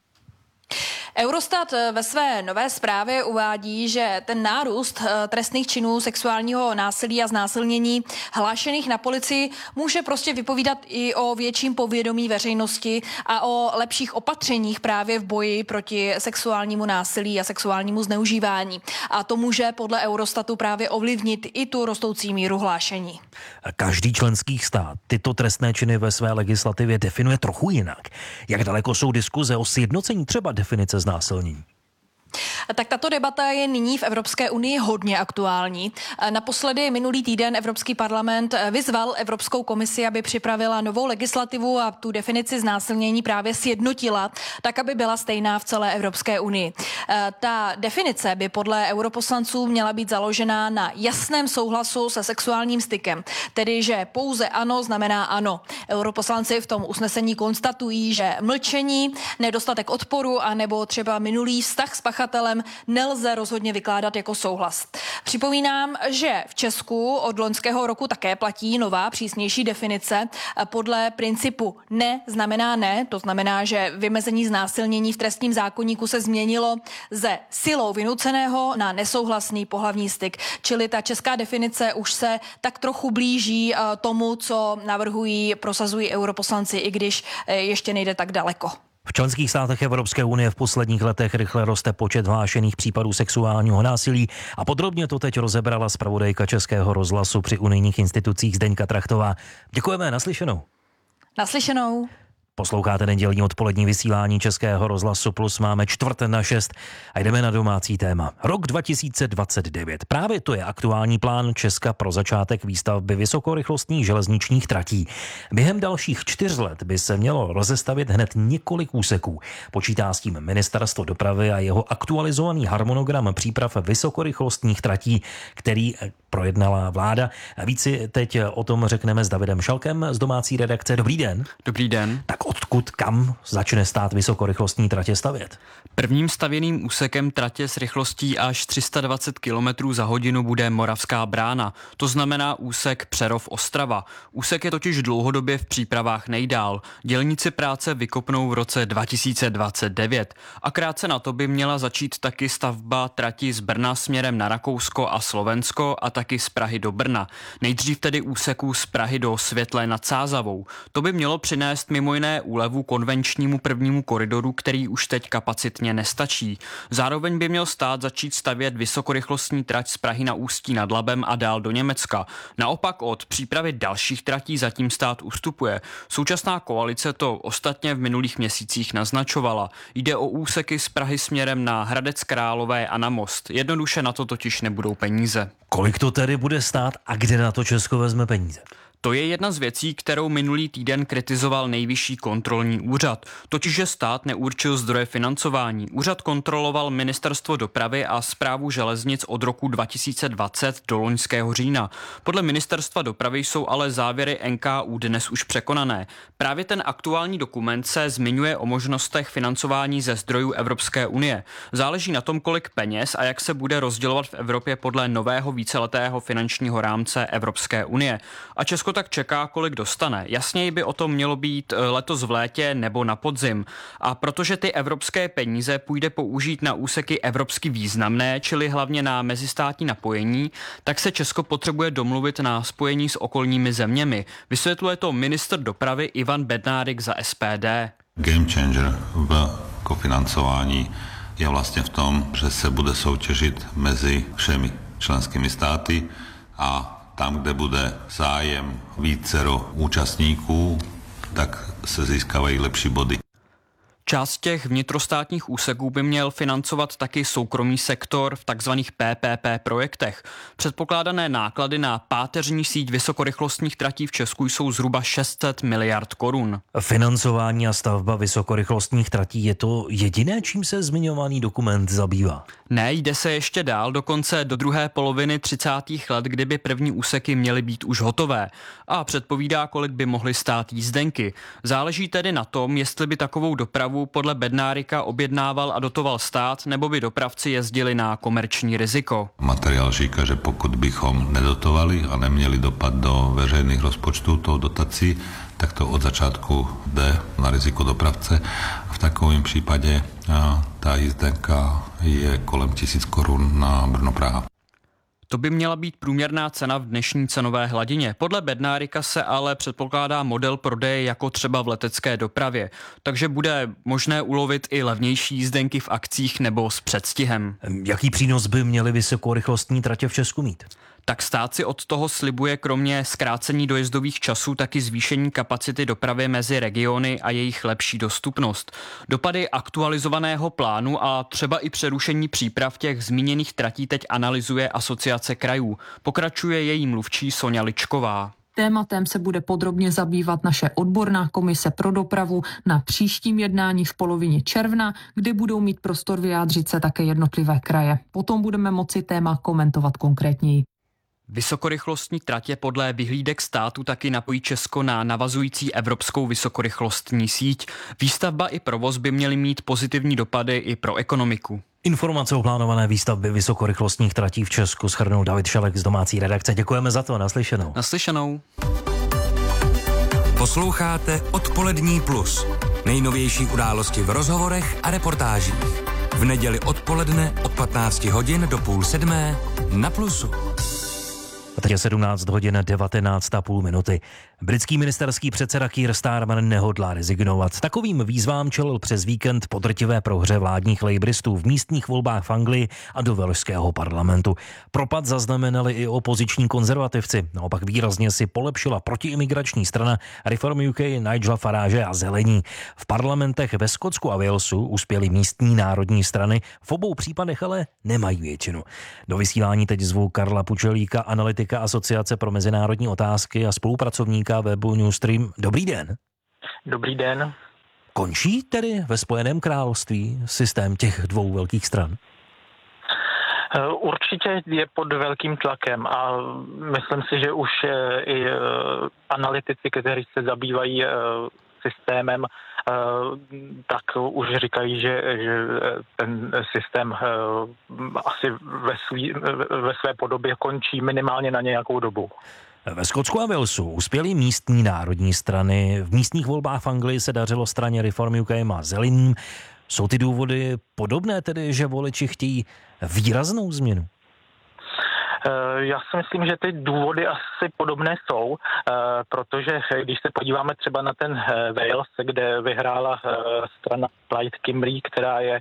Eurostat ve své nové zprávě uvádí, že ten nárůst trestných činů sexuálního násilí a znásilnění hlášených na policii může prostě vypovídat i o větším povědomí veřejnosti a o lepších opatřeních právě v boji proti sexuálnímu násilí a sexuálnímu zneužívání. A to může podle Eurostatu právě ovlivnit i tu rostoucí míru hlášení. Každý členský stát tyto trestné činy ve své legislativě definuje trochu jinak. Jak daleko jsou diskuze o sjednocení třeba definice znásilnění? Tak tato debata je nyní v Evropské unii hodně aktuální. Naposledy minulý týden Evropský parlament vyzval Evropskou komisi, aby připravila novou legislativu a tu definici znásilnění právě sjednotila, tak aby byla stejná v celé Evropské unii. Ta definice by podle europoslanců měla být založená na jasném souhlasu se sexuálním stykem, tedy že pouze ano znamená ano. Europoslanci v tom usnesení konstatují, že mlčení, nedostatek odporu a nebo třeba minulý vztah s pachatelem nelze rozhodně vykládat jako souhlas. Připomínám, že v Česku od loňského roku také platí nová přísnější definice. Podle principu ne znamená ne, to znamená, že vymezení znásilnění v trestním zákoníku se změnilo ze silou vynuceného na nesouhlasný pohlavní styk. Čili ta česká definice už se tak trochu blíží tomu, co navrhují, prosazují europoslanci, i když ještě nejde tak daleko. V členských státech Evropské unie v posledních letech rychle roste počet hlášených případů sexuálního násilí a podrobně to teď rozebrala zpravodajka Českého rozhlasu při unijních institucích Zdeňka Trachtová. Děkujeme, naslyšenou. Naslyšenou. Posloucháte nedělní odpolední vysílání Českého rozhlasu Plus, máme čtvrt na šest a jdeme na domácí téma. Rok dva tisíce dvacet devět. Právě to je aktuální plán Česka pro začátek výstavby vysokorychlostních železničních tratí. Během dalších čtyř let by se mělo rozestavět hned několik úseků. Počítá s tím Ministerstvo dopravy a jeho aktualizovaný harmonogram příprav vysokorychlostních tratí, který projednala vláda. Víc si teď o tom řekneme s Davidem Šalkem z domácí redakce. Dobrý den. Dobrý den. Tak odkud kam začne stát vysokorychlostní tratě stavět? Prvním stavěným úsekem tratě s rychlostí až tři sta dvacet kilometrů za hodinu bude Moravská Brána. To znamená úsek Přerov-Ostrava. Úsek je totiž dlouhodobě v přípravách nejdál. Dělníci práce vykopnou v roce dva tisíce dvacet devět. A krátce na to by měla začít taky stavba trati z Brna směrem na Rakousko a Slovensko a taky z Prahy do Brna. Nejdřív tedy úseku z Prahy do Světlé nad Sázavou. To by mělo přinést mimo jiné úlevu konvenčnímu prvnímu koridoru, který už teď kapacitně nestačí. Zároveň by měl stát začít stavět vysokorychlostní trať z Prahy na Ústí nad Labem a dál do Německa. Naopak od přípravy dalších tratí zatím stát ustupuje. Současná koalice to ostatně v minulých měsících naznačovala. Jde o úseky z Prahy směrem na Hradec Králové a na Most. Jednoduše na to totiž nebudou peníze. Kolik to tedy bude stát a kde na to Česko vezme peníze? To je jedna z věcí, kterou minulý týden kritizoval Nejvyšší kontrolní úřad. Totiž, že stát neurčil zdroje financování. Úřad kontroloval Ministerstvo dopravy a Správu železnic od roku dva tisíce dvacet do loňského října. Podle Ministerstva dopravy jsou ale závěry N K U dnes už překonané. Právě ten aktuální dokument se zmiňuje o možnostech financování ze zdrojů Evropské unie. Záleží na tom, kolik peněz a jak se bude rozdělovat v Evropě podle nového víceletého finančního rámce Evropské unie. A Česko tak čeká, kolik dostane. Jasněji by o tom mělo být letos v létě nebo na podzim. A protože ty evropské peníze půjde použít na úseky evropsky významné, čili hlavně na mezistátní napojení, tak se Česko potřebuje domluvit na spojení s okolními zeměmi. Vysvětluje to ministr dopravy Ivan Bednárik za S P D. Game changer v kofinancování je vlastně v tom, že se bude soutěžit mezi všemi členskými státy a tam, kde bude zájem vícero účastníků, tak se získávají lepší body. Část těch vnitrostátních úseků by měl financovat taky soukromý sektor v takzvaných P P P projektech. Předpokládané náklady na páteřní síť vysokorychlostních tratí v Česku jsou zhruba šest set miliard korun. Financování a stavba vysokorychlostních tratí je to jediné, čím se zmiňovaný dokument zabývá? Ne, jde se ještě dál, dokonce do druhé poloviny třicátých let, kdyby první úseky měly být už hotové. A předpovídá, kolik by mohly stát jízdenky. Záleží tedy na tom, jestli by takovou dopravu podle Bednárika objednával a dotoval stát, nebo by dopravci jezdili na komerční riziko. Materiál říká, že pokud bychom nedotovali a neměli dopad do veřejných rozpočtů tou dotací, tak to od začátku jde na riziko dopravce. A v takovém případě ta jízdenka je kolem tisíc korun na Brno-Praha. To by měla být průměrná cena v dnešní cenové hladině. Podle Bednárika se ale předpokládá model prodeje jako třeba v letecké dopravě, takže bude možné ulovit i levnější jízdenky v akcích nebo s předstihem. Jaký přínos by měly vysokorychlostní tratě v Česku mít? Tak stát si od toho slibuje kromě zkrácení dojezdových časů taky zvýšení kapacity dopravy mezi regiony a jejich lepší dostupnost. Dopady aktualizovaného plánu a třeba i přerušení příprav těch zmíněných tratí teď analyzuje Asociace krajů. Pokračuje její mluvčí Soňa Ličková. Tématem se bude podrobně zabývat naše odborná komise pro dopravu na příštím jednání v polovině června, kdy budou mít prostor vyjádřit se také jednotlivé kraje. Potom budeme moci téma komentovat konkrétněji. Vysokorychlostní tratě podle vyhlídek státu taky napojí Česko na navazující evropskou vysokorychlostní síť. Výstavba i provoz by měly mít pozitivní dopady i pro ekonomiku. Informace o plánované výstavbě vysokorychlostních tratí v Česku shrnul David Šalek z domácí redakce. Děkujeme za to, naslyšenou. Naslyšenou. Posloucháte Odpolední plus. Nejnovější události v rozhovorech a reportážích. V neděli odpoledne od patnácti hodin do půl sedmé na Plusu. A teď je sedmnáct hodin devatenáct a půl minuty. Britský ministerský předseda Keir Starmer nehodlá rezignovat. Takovým výzvám čelil přes víkend po drtivé prohře vládních labouristů v místních volbách v Anglii a do velšského parlamentu. Propad zaznamenali i opoziční konzervativci. Naopak výrazně si polepšila protiimigrační strana Reform U K, Nigela Farage a Zelení. V parlamentech ve Skotsku a Walesu uspěly místní národní strany, v obou případech ale nemají většinu. Do vysílání teď zvu Karla Pučelíka, analytika Asociace pro mezinárodní otázky a spolupracovníka webu Newstream. Dobrý den. Dobrý den. Končí tedy ve Spojeném království systém těch dvou velkých stran? Určitě je pod velkým tlakem a myslím si, že už i analytici, kteří se zabývají systémem, tak už říkají, že, že ten systém asi ve, svý, ve své podobě končí minimálně na nějakou dobu. Ve Skotsku a Walesu uspěly místní národní strany. V místních volbách v Anglii se dařilo straně Reform U K a Zeleným. Jsou ty důvody podobné tedy, že voliči chtějí výraznou změnu? Já si myslím, že ty důvody asi podobné jsou, protože když se podíváme třeba na ten Wales, kde vyhrála strana Plaid Cymru, která je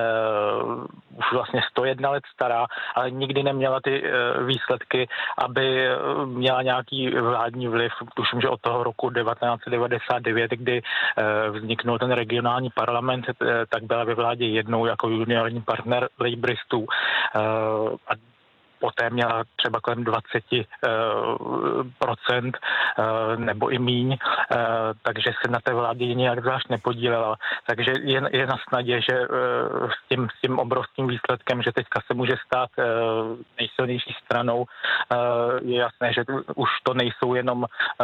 už vlastně sto jedna let stará, ale nikdy neměla ty výsledky, aby měla nějaký vládní vliv. Tuším, že od toho roku devatenáct set devadesát devět, kdy vzniknul ten regionální parlament, tak byla ve vládě jednou jako juniorní partner labouristů a poté měla třeba kolem dvacet procent nebo i míň, takže se na té vládě nějak zvlášť nepodílela. Takže je, je na snadě, že s tím, s tím obrovským výsledkem, že teďka se může stát nejsilnější stranou, je jasné, že už to nejsou jenom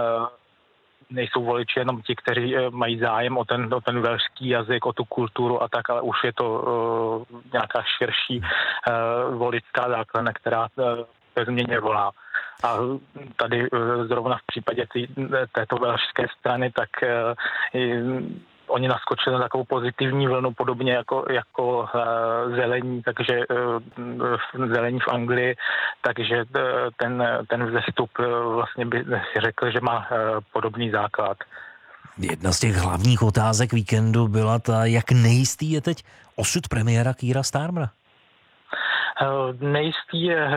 nejsou voliči jenom ti, kteří mají zájem o ten, o ten velšský jazyk, o tu kulturu a tak, ale už je to uh, nějaká širší uh, voličská základna, která uh, ve změně volá. A tady uh, zrovna v případě tý, této velšské strany, tak uh, oni naskočili na takovou pozitivní vlnu, podobně jako, jako uh, zelení, takže uh, zelení v Anglii, takže uh, ten, ten vzestup uh, vlastně by řekl, že má uh, podobný základ. Jedna z těch hlavních otázek víkendu byla ta, jak nejistý je teď osud premiéra Keira Starmera. Nejistý je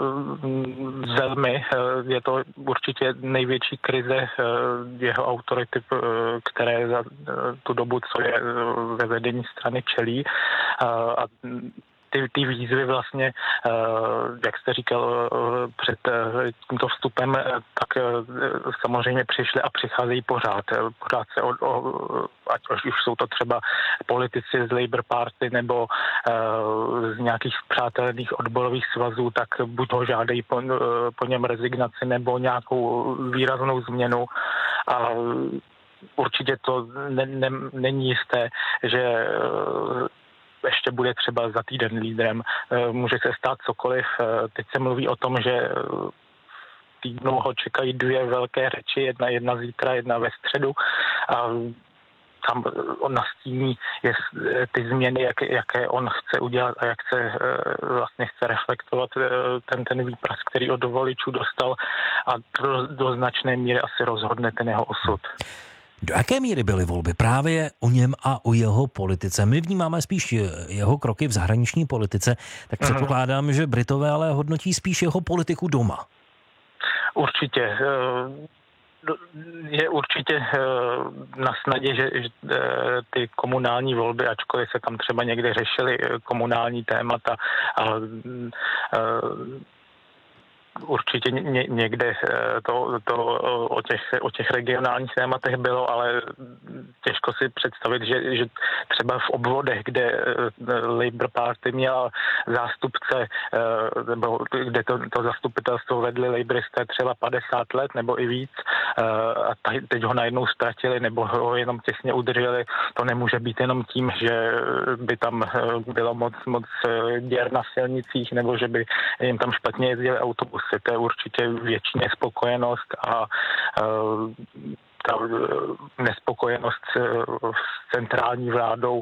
velmi, je to určitě největší krize jeho autority, které za tu dobu, co je ve vedení strany, čelí. A ty, ty výzvy vlastně, jak jste říkal před tímto vstupem, tak samozřejmě přišly a přicházejí pořád. Pořád se, o, o, ať už jsou to třeba politici z Labour Party nebo z nějakých spřátelených odborových svazů, tak buď ho žádají po, po něm rezignaci nebo nějakou výraznou změnu. A určitě to ne, ne, není jisté, že ještě bude třeba za týden lídrem. Může se stát cokoliv. Teď se mluví o tom, že v týdnu ho čekají dvě velké řeči, jedna, jedna zítra, jedna ve středu. A tam on nastíní je, ty změny, jak, jaké on chce udělat a jak chce, vlastně chce reflektovat ten, ten výpras, který od voličů dostal, a do, do značné míry asi rozhodne ten jeho osud. Do jaké míry byly volby právě o něm a o jeho politice? My vnímáme spíš jeho kroky v zahraniční politice, tak předpokládám, že Britové ale hodnotí spíš jeho politiku doma. Určitě. Je určitě na snadě, že ty komunální volby, ačkoliv se tam třeba někde řešily komunální témata, a určitě ně, někde to, to o, těch, o těch regionálních tématech bylo, ale těžko si představit, že, že třeba v obvodech, kde Labour Party měla zástupce, nebo kde to, to zastupitelstvo vedli laboristé třeba padesát let nebo i víc, a teď ho najednou ztratili nebo ho jenom těsně udrželi, to nemůže být jenom tím, že by tam bylo moc, moc děr na silnicích nebo že by jim tam špatně jezdili autobusy. To je určitě větší nespokojenost a ta nespokojenost s centrální vládou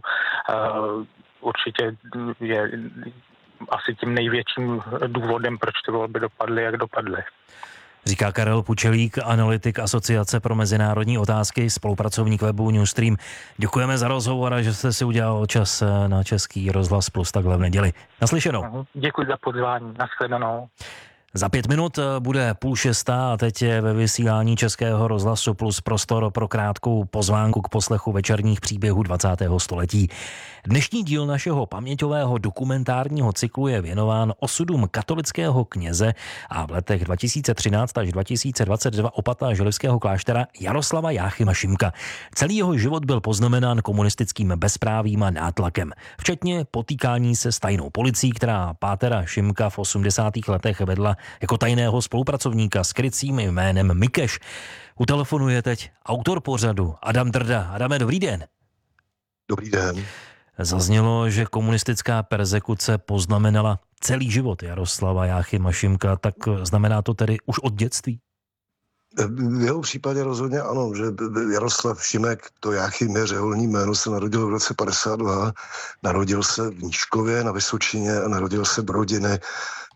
určitě je asi tím největším důvodem, proč ty volby dopadly, jak dopadly. Říká Karel Pučelík, analytik Asociace pro mezinárodní otázky, spolupracovník webu Newstream. Děkujeme za rozhovor a že jste si udělal čas na Český rozhlas Plus takhle v neděli. Naslyšenou. Děkuji za pozvání. Nashledanou. Za pět minut bude půl šestá a teď je ve vysílání Českého rozhlasu Plus prostor pro krátkou pozvánku k poslechu večerních příběhů dvacátého století. Dnešní díl našeho paměťového dokumentárního cyklu je věnován osudům katolického kněze a v letech dva tisíce třináct až dva tisíce dvacet dva opata želivského kláštera Jaroslava Jáchyma Šimka. Celý jeho život byl poznamenán komunistickým bezprávím a nátlakem, včetně potýkání se s tajnou policií, která pátera Šimka v osmdesátých letech vedla jako tajného spolupracovníka s krycím jménem Mikeš. U telefonu je teď autor pořadu Adam Drda. Adame, dobrý den. Dobrý den. Zaznělo, že komunistická perzekuce poznamenala celý život Jaroslava Jáchyma Šimka, tak znamená to tedy už od dětství? V jeho případě rozhodně ano, že Jaroslav Šimek, to Jáchym je řeholní jméno, se narodil v roce padesát dva, narodil se v Nížkově na Vysočině a narodil se v rodině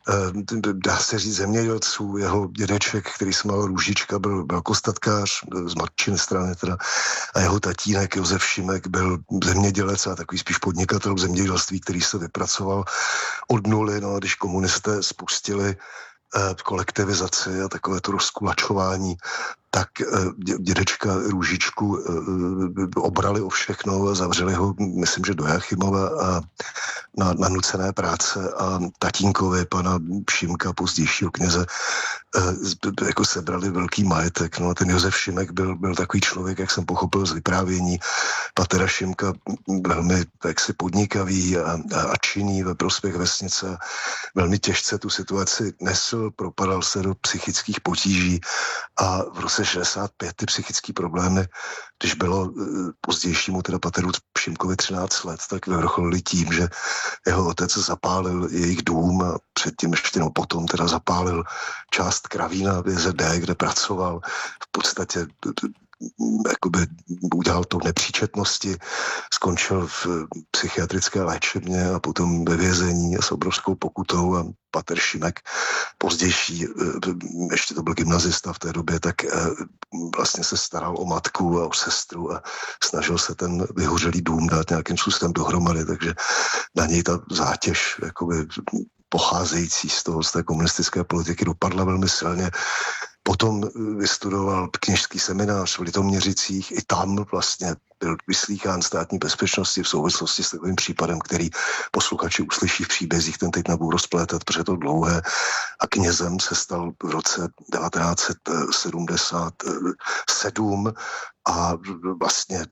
dá se říct zemědělců. Jeho dědeček, který se jmenoval Růžička, byl velkostatkář z matčiny strany teda, a jeho tatínek Josef Šimek byl zemědělec a takový spíš podnikatel v zemědělství, který se vypracoval od nuly. No a když komunisté spustili kolektivizaci a takové to rozkulačování, tak dědečka Růžičku obrali o všechno a zavřeli ho, myslím, že do Jachimova a na, na nucené práce a tatínkovi pana Šimka, pozdějšího kněze, jako sebrali velký majetek. No a ten Josef Šimek byl, byl takový člověk, jak jsem pochopil z vyprávění patera Šimka, velmi jaksi podnikavý a, a, a činný ve prospěch vesnice. Velmi těžce tu situaci nesl, propadal se do psychických potíží a v roce šedesát pět ty psychické problémy, když bylo pozdějšímu teda pateru Šimkovi třináct let, tak vyvrcholili tím, že jeho otec zapálil jejich dům a předtím ještě no, potom teda zapálil část Kravína v J Z D, kde pracoval. V podstatě jakoby udělal to v nepříčetnosti, skončil v psychiatrické léčebně a potom ve vězení s obrovskou pokutou a pater Šimek, pozdější, ještě to byl gymnazista v té době, tak vlastně se staral o matku a o sestru a snažil se ten vyhořelý dům dát nějakým způsobem dohromady, takže na něj ta zátěž jakoby pocházející z toho, z té komunistické politiky dopadla velmi silně. Potom vystudoval kněžský seminář v Litoměřicích, i tam vlastně byl vyslýchán státní bezpečnosti v souvislosti s takovým případem, který posluchači uslyší v příbězích, ten teď nebudu rozplétat, protože to dlouhé. A knězem se stal v roce devatenáct set sedmdesát sedm a vlastně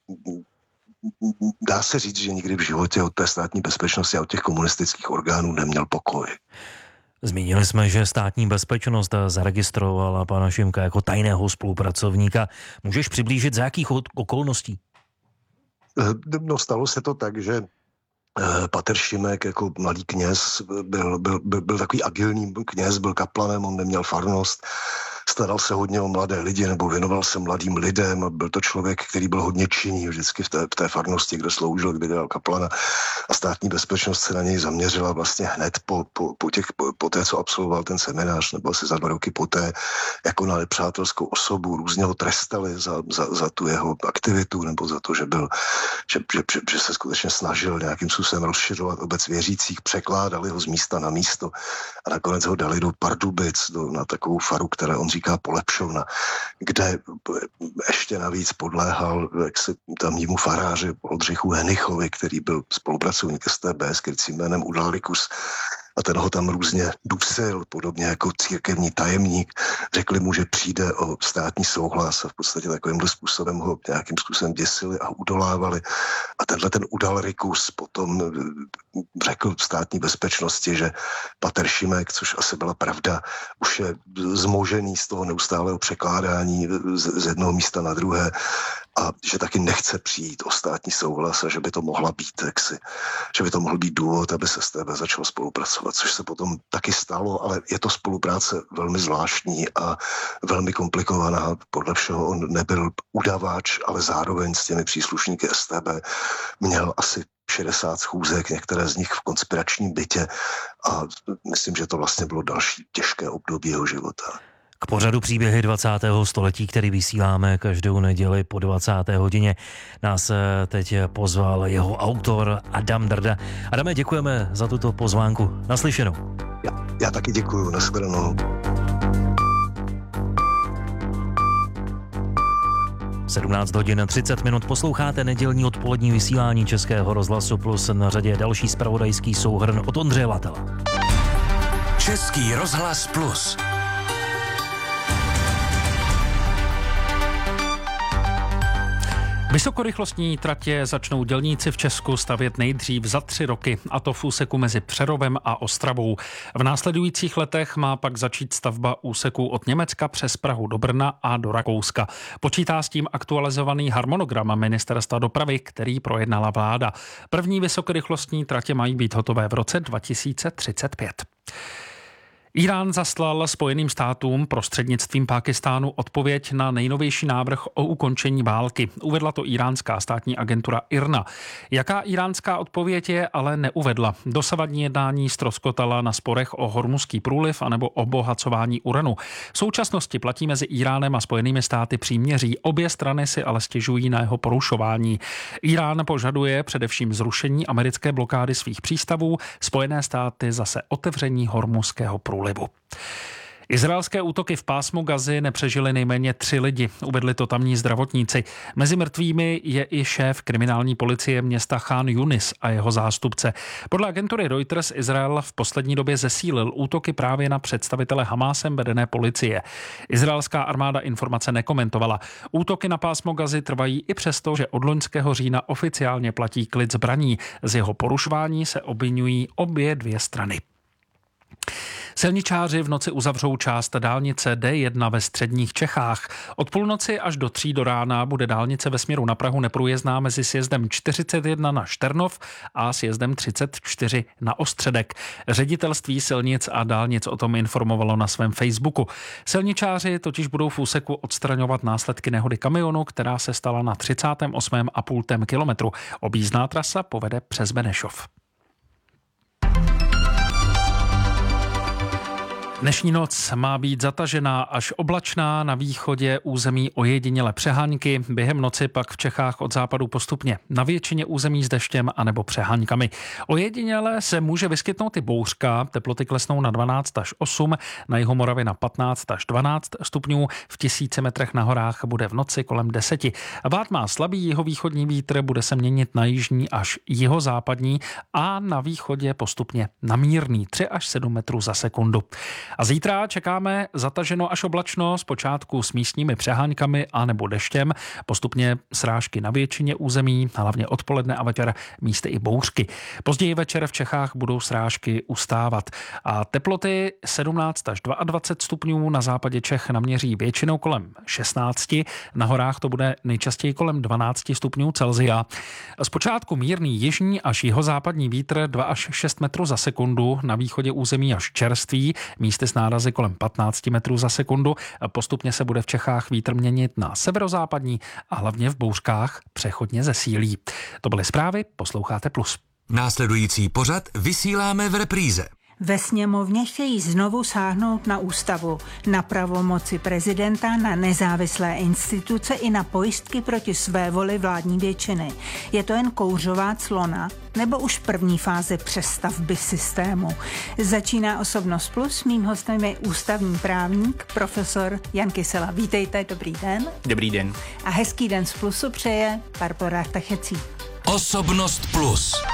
dá se říct, že nikdy v životě od té státní bezpečnosti a od těch komunistických orgánů neměl pokoj. Zmínili jsme, že státní bezpečnost zaregistrovala pana Šimka jako tajného spolupracovníka. Můžeš přiblížit, za jakých okolností? No, stalo se to tak, že pater Šimek jako mladý kněz byl, byl, byl, byl takový agilní kněz, byl kaplanem, on neměl farnost, staral se hodně o mladé lidi nebo věnoval se mladým lidem a byl to člověk, který byl hodně činný vždycky v té, v té farnosti, kde sloužil, kde dělal kaplana a státní bezpečnost se na něj zaměřila vlastně hned po, po, po, těch, po, po té, co absolvoval ten seminář, nebo asi za dva roky poté, jako na nepřátelskou osobu, různě ho trestali za, za, za tu jeho aktivitu nebo za to, že byl, že, že, že, že se skutečně snažil nějakým způsobem rozšiřovat obec věřících, překládali ho z místa na místo a nakonec ho dali do Pardubic, do, na takovou faru, které on říká Polepšovna, kde ještě navíc podléhal jaksi tamnímu faráři Oldřichu Henichovi, který byl spolupracovník S T B s krycím jménem Udalrikus. A ten ho tam různě dusil, podobně jako církevní tajemník. Řekli mu, že přijde o státní souhlas a v podstatě takovýmhle způsobem ho nějakým způsobem děsili a udolávali. A tenhle ten Udalrikus potom řekl státní bezpečnosti, že pater Šimek, což asi byla pravda, už je zmožený z toho neustálého překládání z jednoho místa na druhé a že taky nechce přijít o státní souhlas a že by to mohla být jaksi, že by to mohl být důvod, aby se S T B začal spolupracovat, což se potom taky stalo, ale je to spolupráce velmi zvláštní a velmi komplikovaná. Podle všeho on nebyl udavač, ale zároveň s těmi příslušníky S T B měl asi šedesát schůzek, některé z nich v konspiračním bytě a myslím, že to vlastně bylo další těžké období jeho života. K pořadu Příběhy dvacátého století, který vysíláme každou neděli po dvacáté hodině, nás teď pozval jeho autor Adam Drda. Adame, děkujeme za tuto pozvánku. Naslyšenou. Já, já taky děkuju. Nashledanou. sedmnáct hodin třicet minut posloucháte nedělní odpolední vysílání Českého rozhlasu Plus, na řadě další zpravodajský souhrn od Ondřeje Latela. Český rozhlas Plus. Vysokorychlostní tratě začnou dělníci v Česku stavět nejdřív za tři roky, a to v úseku mezi Přerovem a Ostravou. V následujících letech má pak začít stavba úseku od Německa přes Prahu do Brna a do Rakouska. Počítá s tím aktualizovaný harmonogram Ministerstva dopravy, který projednala vláda. První vysokorychlostní tratě mají být hotové v roce dva tisíce třicet pět. Irán zaslal Spojeným státům prostřednictvím Pákistánu odpověď na nejnovější návrh o ukončení války. Uvedla to iránská státní agentura I R N A. Jaká iránská odpověď je, ale neuvedla. Dosavadní jednání ztroskotala na sporech o Hormuzský průliv anebo obohacování uranu. V současnosti platí mezi Iránem a Spojenými státy příměří. Obě strany si ale stěžují na jeho porušování. Irán požaduje především zrušení americké blokády svých přístavů, Spojené státy zase otevření Hormuzského průlivu. Izraelské útoky v pásmu Gazy nepřežili nejméně tři lidi, uvedli to tamní zdravotníci. Mezi mrtvými je i šéf kriminální policie města Chan Yunis a jeho zástupce. Podle agentury Reuters Izrael v poslední době zesílil útoky právě na představitele Hamásem vedené policie. Izraelská armáda informace nekomentovala. Útoky na pásmo Gazy trvají i přesto, že od loňského října oficiálně platí klid zbraní. Z jeho porušování se obvinují obě dvě strany. Silničáři v noci uzavřou část dálnice D jedna ve středních Čechách. Od půlnoci až do tří do rána bude dálnice ve směru na Prahu neprůjezdná mezi sjezdem čtyřicet jedna na Šternov a sjezdem třicet čtyři na Ostředek. Ředitelství silnic a dálnic o tom informovalo na svém Facebooku. Silničáři totiž budou v úseku odstraňovat následky nehody kamionu, která se stala na třicátém osmém a půl kilometru. Objízdná trasa povede přes Benešov. Dnešní noc má být zatažená až oblačná, na východě území ojediněle přehánky, během noci pak v Čechách od západu postupně na většině území s deštěm anebo přehánkami. Ojediněle se může vyskytnout i bouřka, teploty klesnou na dvanáct až osm, na Jihomoravě na patnáct až dvanáct stupňů, v tisíci metrech na horách bude v noci kolem deseti. Vát má slabý jihovýchodní vítr, bude se měnit na jižní až jihozápadní a na východě postupně na mírný tři až sedm metrů za sekundu. A zítra čekáme zataženo až oblačno, zpočátku s místními přehánkami a nebo deštěm, postupně srážky na většině území, hlavně odpoledne a večer místy i bouřky. Později večer v Čechách budou srážky ustávat a teploty sedmnáct až dvacet dva stupňů, na západě Čech naměří většinou kolem šestnáct, na horách to bude nejčastěji kolem dvanáct stupňů Celsia. Zpočátku mírný jižní až jihozápadní vítr dva až šest metrů za sekundu, na východě území až čerstvý, místy s nárazy kolem patnáct metrů za sekundu. Postupně se bude v Čechách vítr měnit na severozápadní a hlavně v bouřkách přechodně zesílí. To byly zprávy, posloucháte Plus. Následující pořad vysíláme v repríze. Ve sněmovně chtějí znovu sáhnout na ústavu, na pravomoci prezidenta, na nezávislé instituce i na pojistky proti své voli vládní většiny. Je to jen kouřová clona, nebo už první fáze přestavby systému? Začíná Osobnost Plus, mým hostem je ústavní právník, profesor Jan Kysela. Vítejte, dobrý den. Dobrý den. A hezký den z Plusu přeje Barbora Tachecí. Osobnost Plus.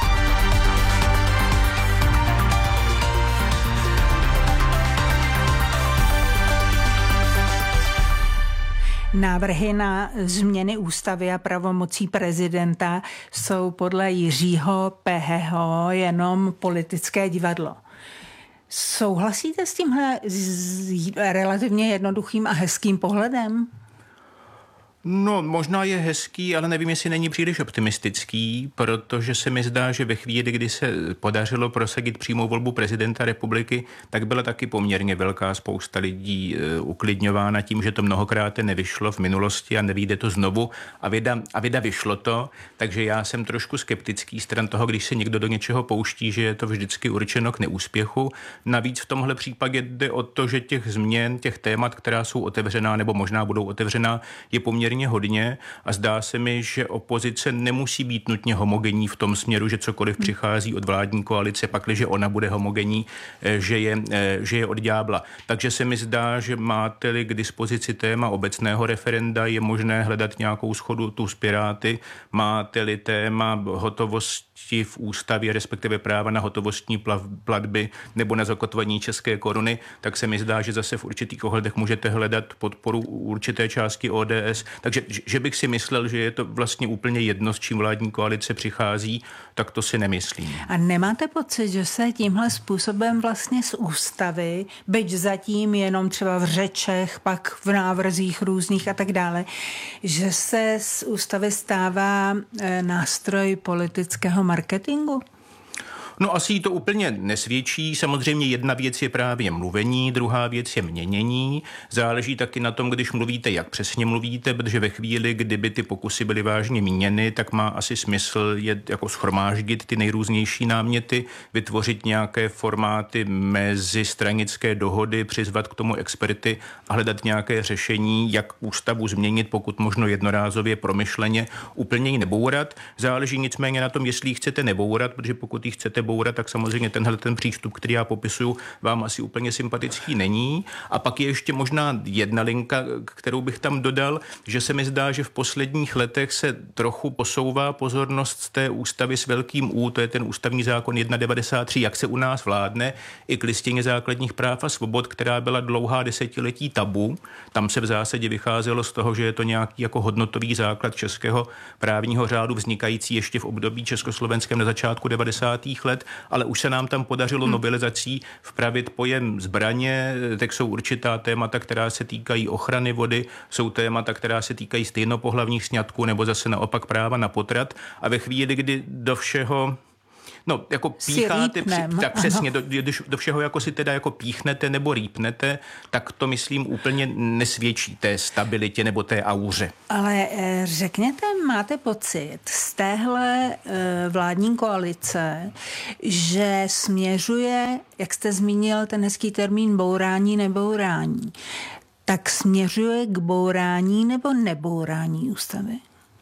Návrhy na změny ústavy a pravomocí prezidenta jsou podle Jiřího Peheho jenom politické divadlo. Souhlasíte s tímhle relativně jednoduchým a hezkým pohledem? No, možná je hezký, ale nevím, jestli není příliš optimistický, protože se mi zdá, že ve chvíli, kdy se podařilo prosadit přímou volbu prezidenta republiky, tak byla taky poměrně velká spousta lidí e, uklidňována tím, že to mnohokrát nevyšlo v minulosti a nevyjde to znovu a věda, a věda vyšlo to, takže já jsem trošku skeptický stran toho, když se někdo do něčeho pouští, že je to vždycky určeno k neúspěchu. Navíc v tomhle případě jde o to, že těch změn, těch témat, která jsou otevřená nebo možná budou otevřená, je poměrně hodně a zdá se mi, že opozice nemusí být nutně homogenní v tom směru, že cokoliv přichází od vládní koalice, pakliže ona bude homogenní, že je, že je od ďábla. Takže se mi zdá, že máte-li k dispozici téma obecného referenda, je možné hledat nějakou schodu tu s Piráty, máte-li téma hotovosti v ústavě, respektive práva na hotovostní platby nebo na zakotvení české koruny, tak se mi zdá, že zase v určitých ohledech můžete hledat podporu určité části O D S. Takže, že bych si myslel, že je to vlastně úplně jedno, s čím vládní koalice přichází, tak to si nemyslím. A nemáte pocit, že se tímhle způsobem vlastně z ústavy, byť zatím jenom třeba v řečech, pak v návrzích různých a tak dále, že se z ústavy stává nástroj politického marketingu? No asi jí to úplně nesvědčí. Samozřejmě jedna věc je právě mluvení, druhá věc je měnění. Záleží taky na tom, když mluvíte, jak přesně mluvíte, protože ve chvíli, kdyby ty pokusy byly vážně míněny, tak má asi smysl je jako shromáždit ty nejrůznější náměty, vytvořit nějaké formáty mezi stranické dohody, přizvat k tomu experty a hledat nějaké řešení, jak ústavu změnit, pokud možno jednorázově, promyšleně, úplně ji nebourat. Záleží nicméně na tom, jestli ji chcete nebourat, protože pokud ji chcete bourat, tak samozřejmě tenhle ten přístup, který já popisuju, vám asi úplně sympatický není. A pak je ještě možná jedna linka, kterou bych tam dodal, že se mi zdá, že v posledních letech se trochu posouvá pozornost z té ústavy s velkým U, to je ten ústavní zákon jedna devadesát tři, jak se u nás vládne, i k listině základních práv a svobod, která byla dlouhá desetiletí tabu. Tam se v zásadě vycházelo z toho, že je to nějaký jako hodnotový základ českého právního řádu vznikající ještě v období československém na začátku devadesátých let, ale už se nám tam podařilo hmm. novelizací vpravit pojem zbraně, tak jsou určitá témata, která se týkají ochrany vody, jsou témata, která se týkají stejnopohlavních sňatků nebo zase naopak práva na potrat a ve chvíli, kdy do všeho No, jako pícháte, při, tak přesně, do, když do všeho jako si teda jako píchnete nebo rýpnete, tak to myslím úplně nesvědčí té stabilitě nebo té auře. Ale řekněte, máte pocit z téhle vládní koalice, že směřuje, jak jste zmínil ten hezký termín bourání nebourání, tak směřuje k bourání nebo nebourání ústavy?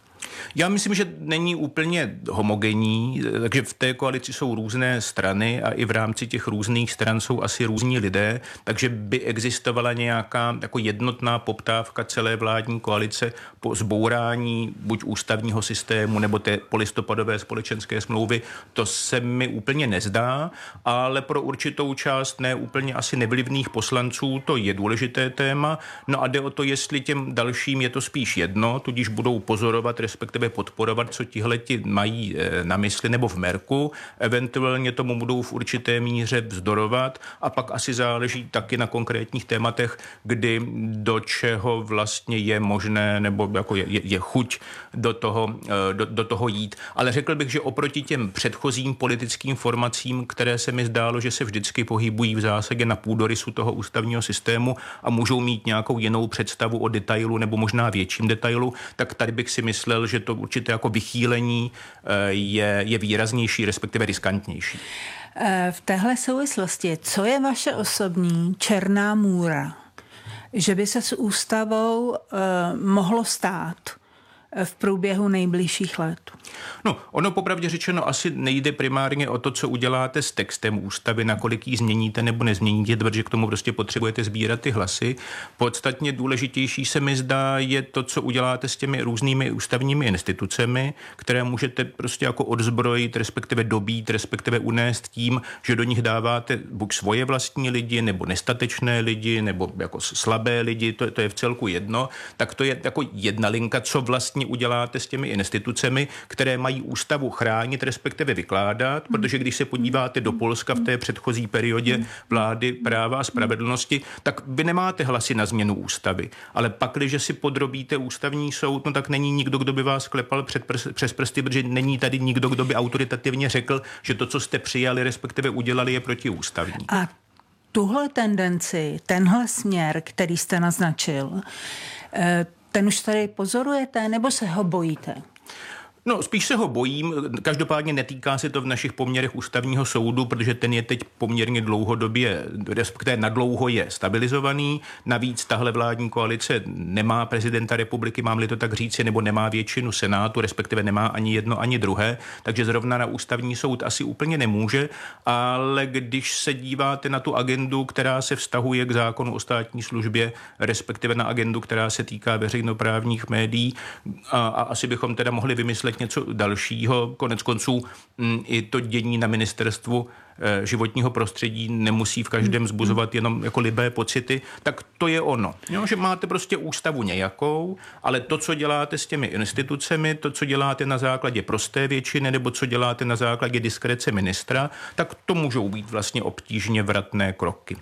Já myslím, že není úplně homogenní, takže v té koalici jsou různé strany a i v rámci těch různých stran jsou asi různí lidé, takže by existovala nějaká jako jednotná poptávka celé vládní koalice po zbourání buď ústavního systému nebo té polistopadové společenské smlouvy. To se mi úplně nezdá, ale pro určitou část ne úplně asi nevlivných poslanců to je důležité téma. No a jde o to, jestli těm dalším je to spíš jedno, tudíž budou pozorovat, respektive podporovat, co tihleti mají na mysli nebo v merku, eventuálně tomu budou v určité míře vzdorovat a pak asi záleží taky na konkrétních tématech, kdy do čeho vlastně je možné nebo jako je, je, je chuť do toho, do, do toho jít. Ale řekl bych, že oproti těm předchozím politickým formacím, které se mi zdálo, že se vždycky pohybují v zásadě na půdorysu toho ústavního systému a můžou mít nějakou jinou představu o detailu nebo možná větším detailu, tak tady bych si myslel, že to určité jako vychýlení je, je výraznější, respektive riskantnější. V téhle souvislosti, co je vaše osobní černá můra, že by se s ústavou uh, mohlo stát v průběhu nejbližších let? No, ono popravdě řečeno asi nejde primárně o to, co uděláte s textem ústavy, nakolik ji změníte nebo nezměníte, protože k tomu prostě potřebujete sbírat ty hlasy. Podstatně důležitější se mi zdá je to, co uděláte s těmi různými ústavními institucemi, které můžete prostě jako odzbrojit, respektive dobít, respektive unést tím, že do nich dáváte buď svoje vlastní lidi, nebo nestatečné lidi, nebo jako slabé lidi, to, to je v celku jedno. Tak to je jako jedna linka, co vlastně uděláte s těmi institucemi, které mají ústavu chránit, respektive vykládat, protože když se podíváte do Polska v té předchozí periodě vlády práva a spravedlnosti, tak vy nemáte hlasy na změnu ústavy. Ale pak, když si podrobíte ústavní soud, no tak není nikdo, kdo by vás klepal před prs- přes prsty, protože není tady nikdo, kdo by autoritativně řekl, že to, co jste přijali, respektive udělali, je protiústavní. A tuhle tendenci, tenhle směr, který jste naznačil, ten už tady pozorujete, nebo se ho bojíte? No, spíš se ho bojím. Každopádně netýká se to v našich poměrech ústavního soudu, protože ten je teď poměrně dlouhodobě, respektive nadlouho je stabilizovaný. Navíc tahle vládní koalice nemá prezidenta republiky, mám-li to tak říci, nebo nemá většinu senátu, respektive nemá ani jedno, ani druhé, takže zrovna na ústavní soud asi úplně nemůže, ale když se díváte na tu agendu, která se vztahuje k zákonu o státní službě, respektive na agendu, která se týká veřejnoprávních médií, a, a asi bychom teda mohli vymyslet něco dalšího. Konec konců m, i to dění na ministerstvu e, životního prostředí nemusí v každém vzbuzovat jenom jako libé pocity, tak to je ono. Jo, že máte prostě ústavu nějakou, ale to, co děláte s těmi institucemi, to, co děláte na základě prosté většiny, nebo co děláte na základě diskrece ministra, tak to můžou být vlastně obtížně vratné kroky.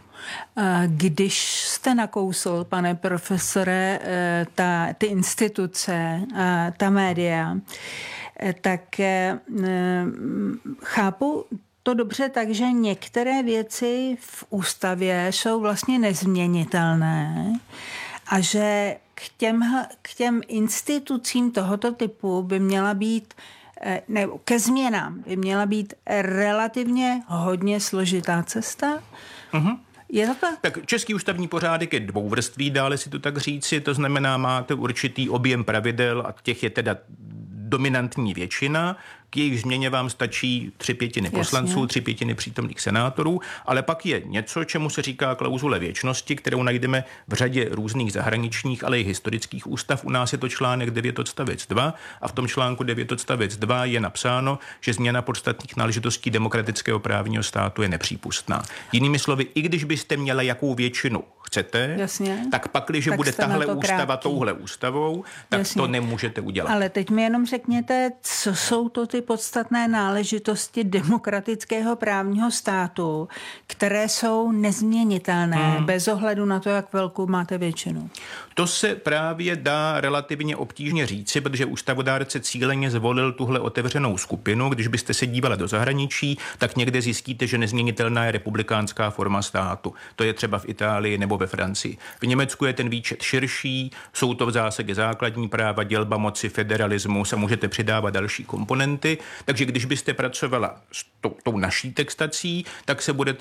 Když jste nakousl, pane profesore, ta, ty instituce, ta média, tak chápu to dobře tak, že některé věci v ústavě jsou vlastně nezměnitelné a že k těm, k těm institucím tohoto typu by měla být, ne, ke změnám by měla být relativně hodně složitá cesta. Uh-huh. Je to tak? Tak český ústavní pořádek je dvouvrství, dále si to tak říci, to znamená, máte určitý objem pravidel a těch je teda dominantní většina. K jejich změně vám stačí tři pětiny poslanců, Jasně. tři pětiny přítomných senátorů, ale pak je něco, čemu se říká klauzule věčnosti, kterou najdeme v řadě různých zahraničních, ale i historických ústav. U nás je to článek devět odstavec dva a v tom článku devět odstavec dva je napsáno, že změna podstatných náležitostí demokratického právního státu je nepřípustná. Jinými slovy, i když byste měla jakou většinu chcete, Jasně. tak pakliže tak bude tahle to ústava krátký. touhle ústavou, tak Jasně. to nemůžete udělat. Ale teď mi jenom řekněte, co jsou to ty podstatné náležitosti demokratického právního státu, které jsou nezměnitelné, hmm. bez ohledu na to, jak velkou máte většinu. To se právě dá relativně obtížně říci, protože ústavodárce cíleně zvolil tuhle otevřenou skupinu. Když byste se dívali do zahraničí, tak někde zjistíte, že nezměnitelná je republikánská forma státu. To je třeba v Itálii nebo ve Francii. V Německu je ten výčet širší, jsou to v zásadě základní práva, dělba moci, federalismus a můžete přidávat další komponenty. Takže když byste pracovala s tou, tou naší textací, tak se budete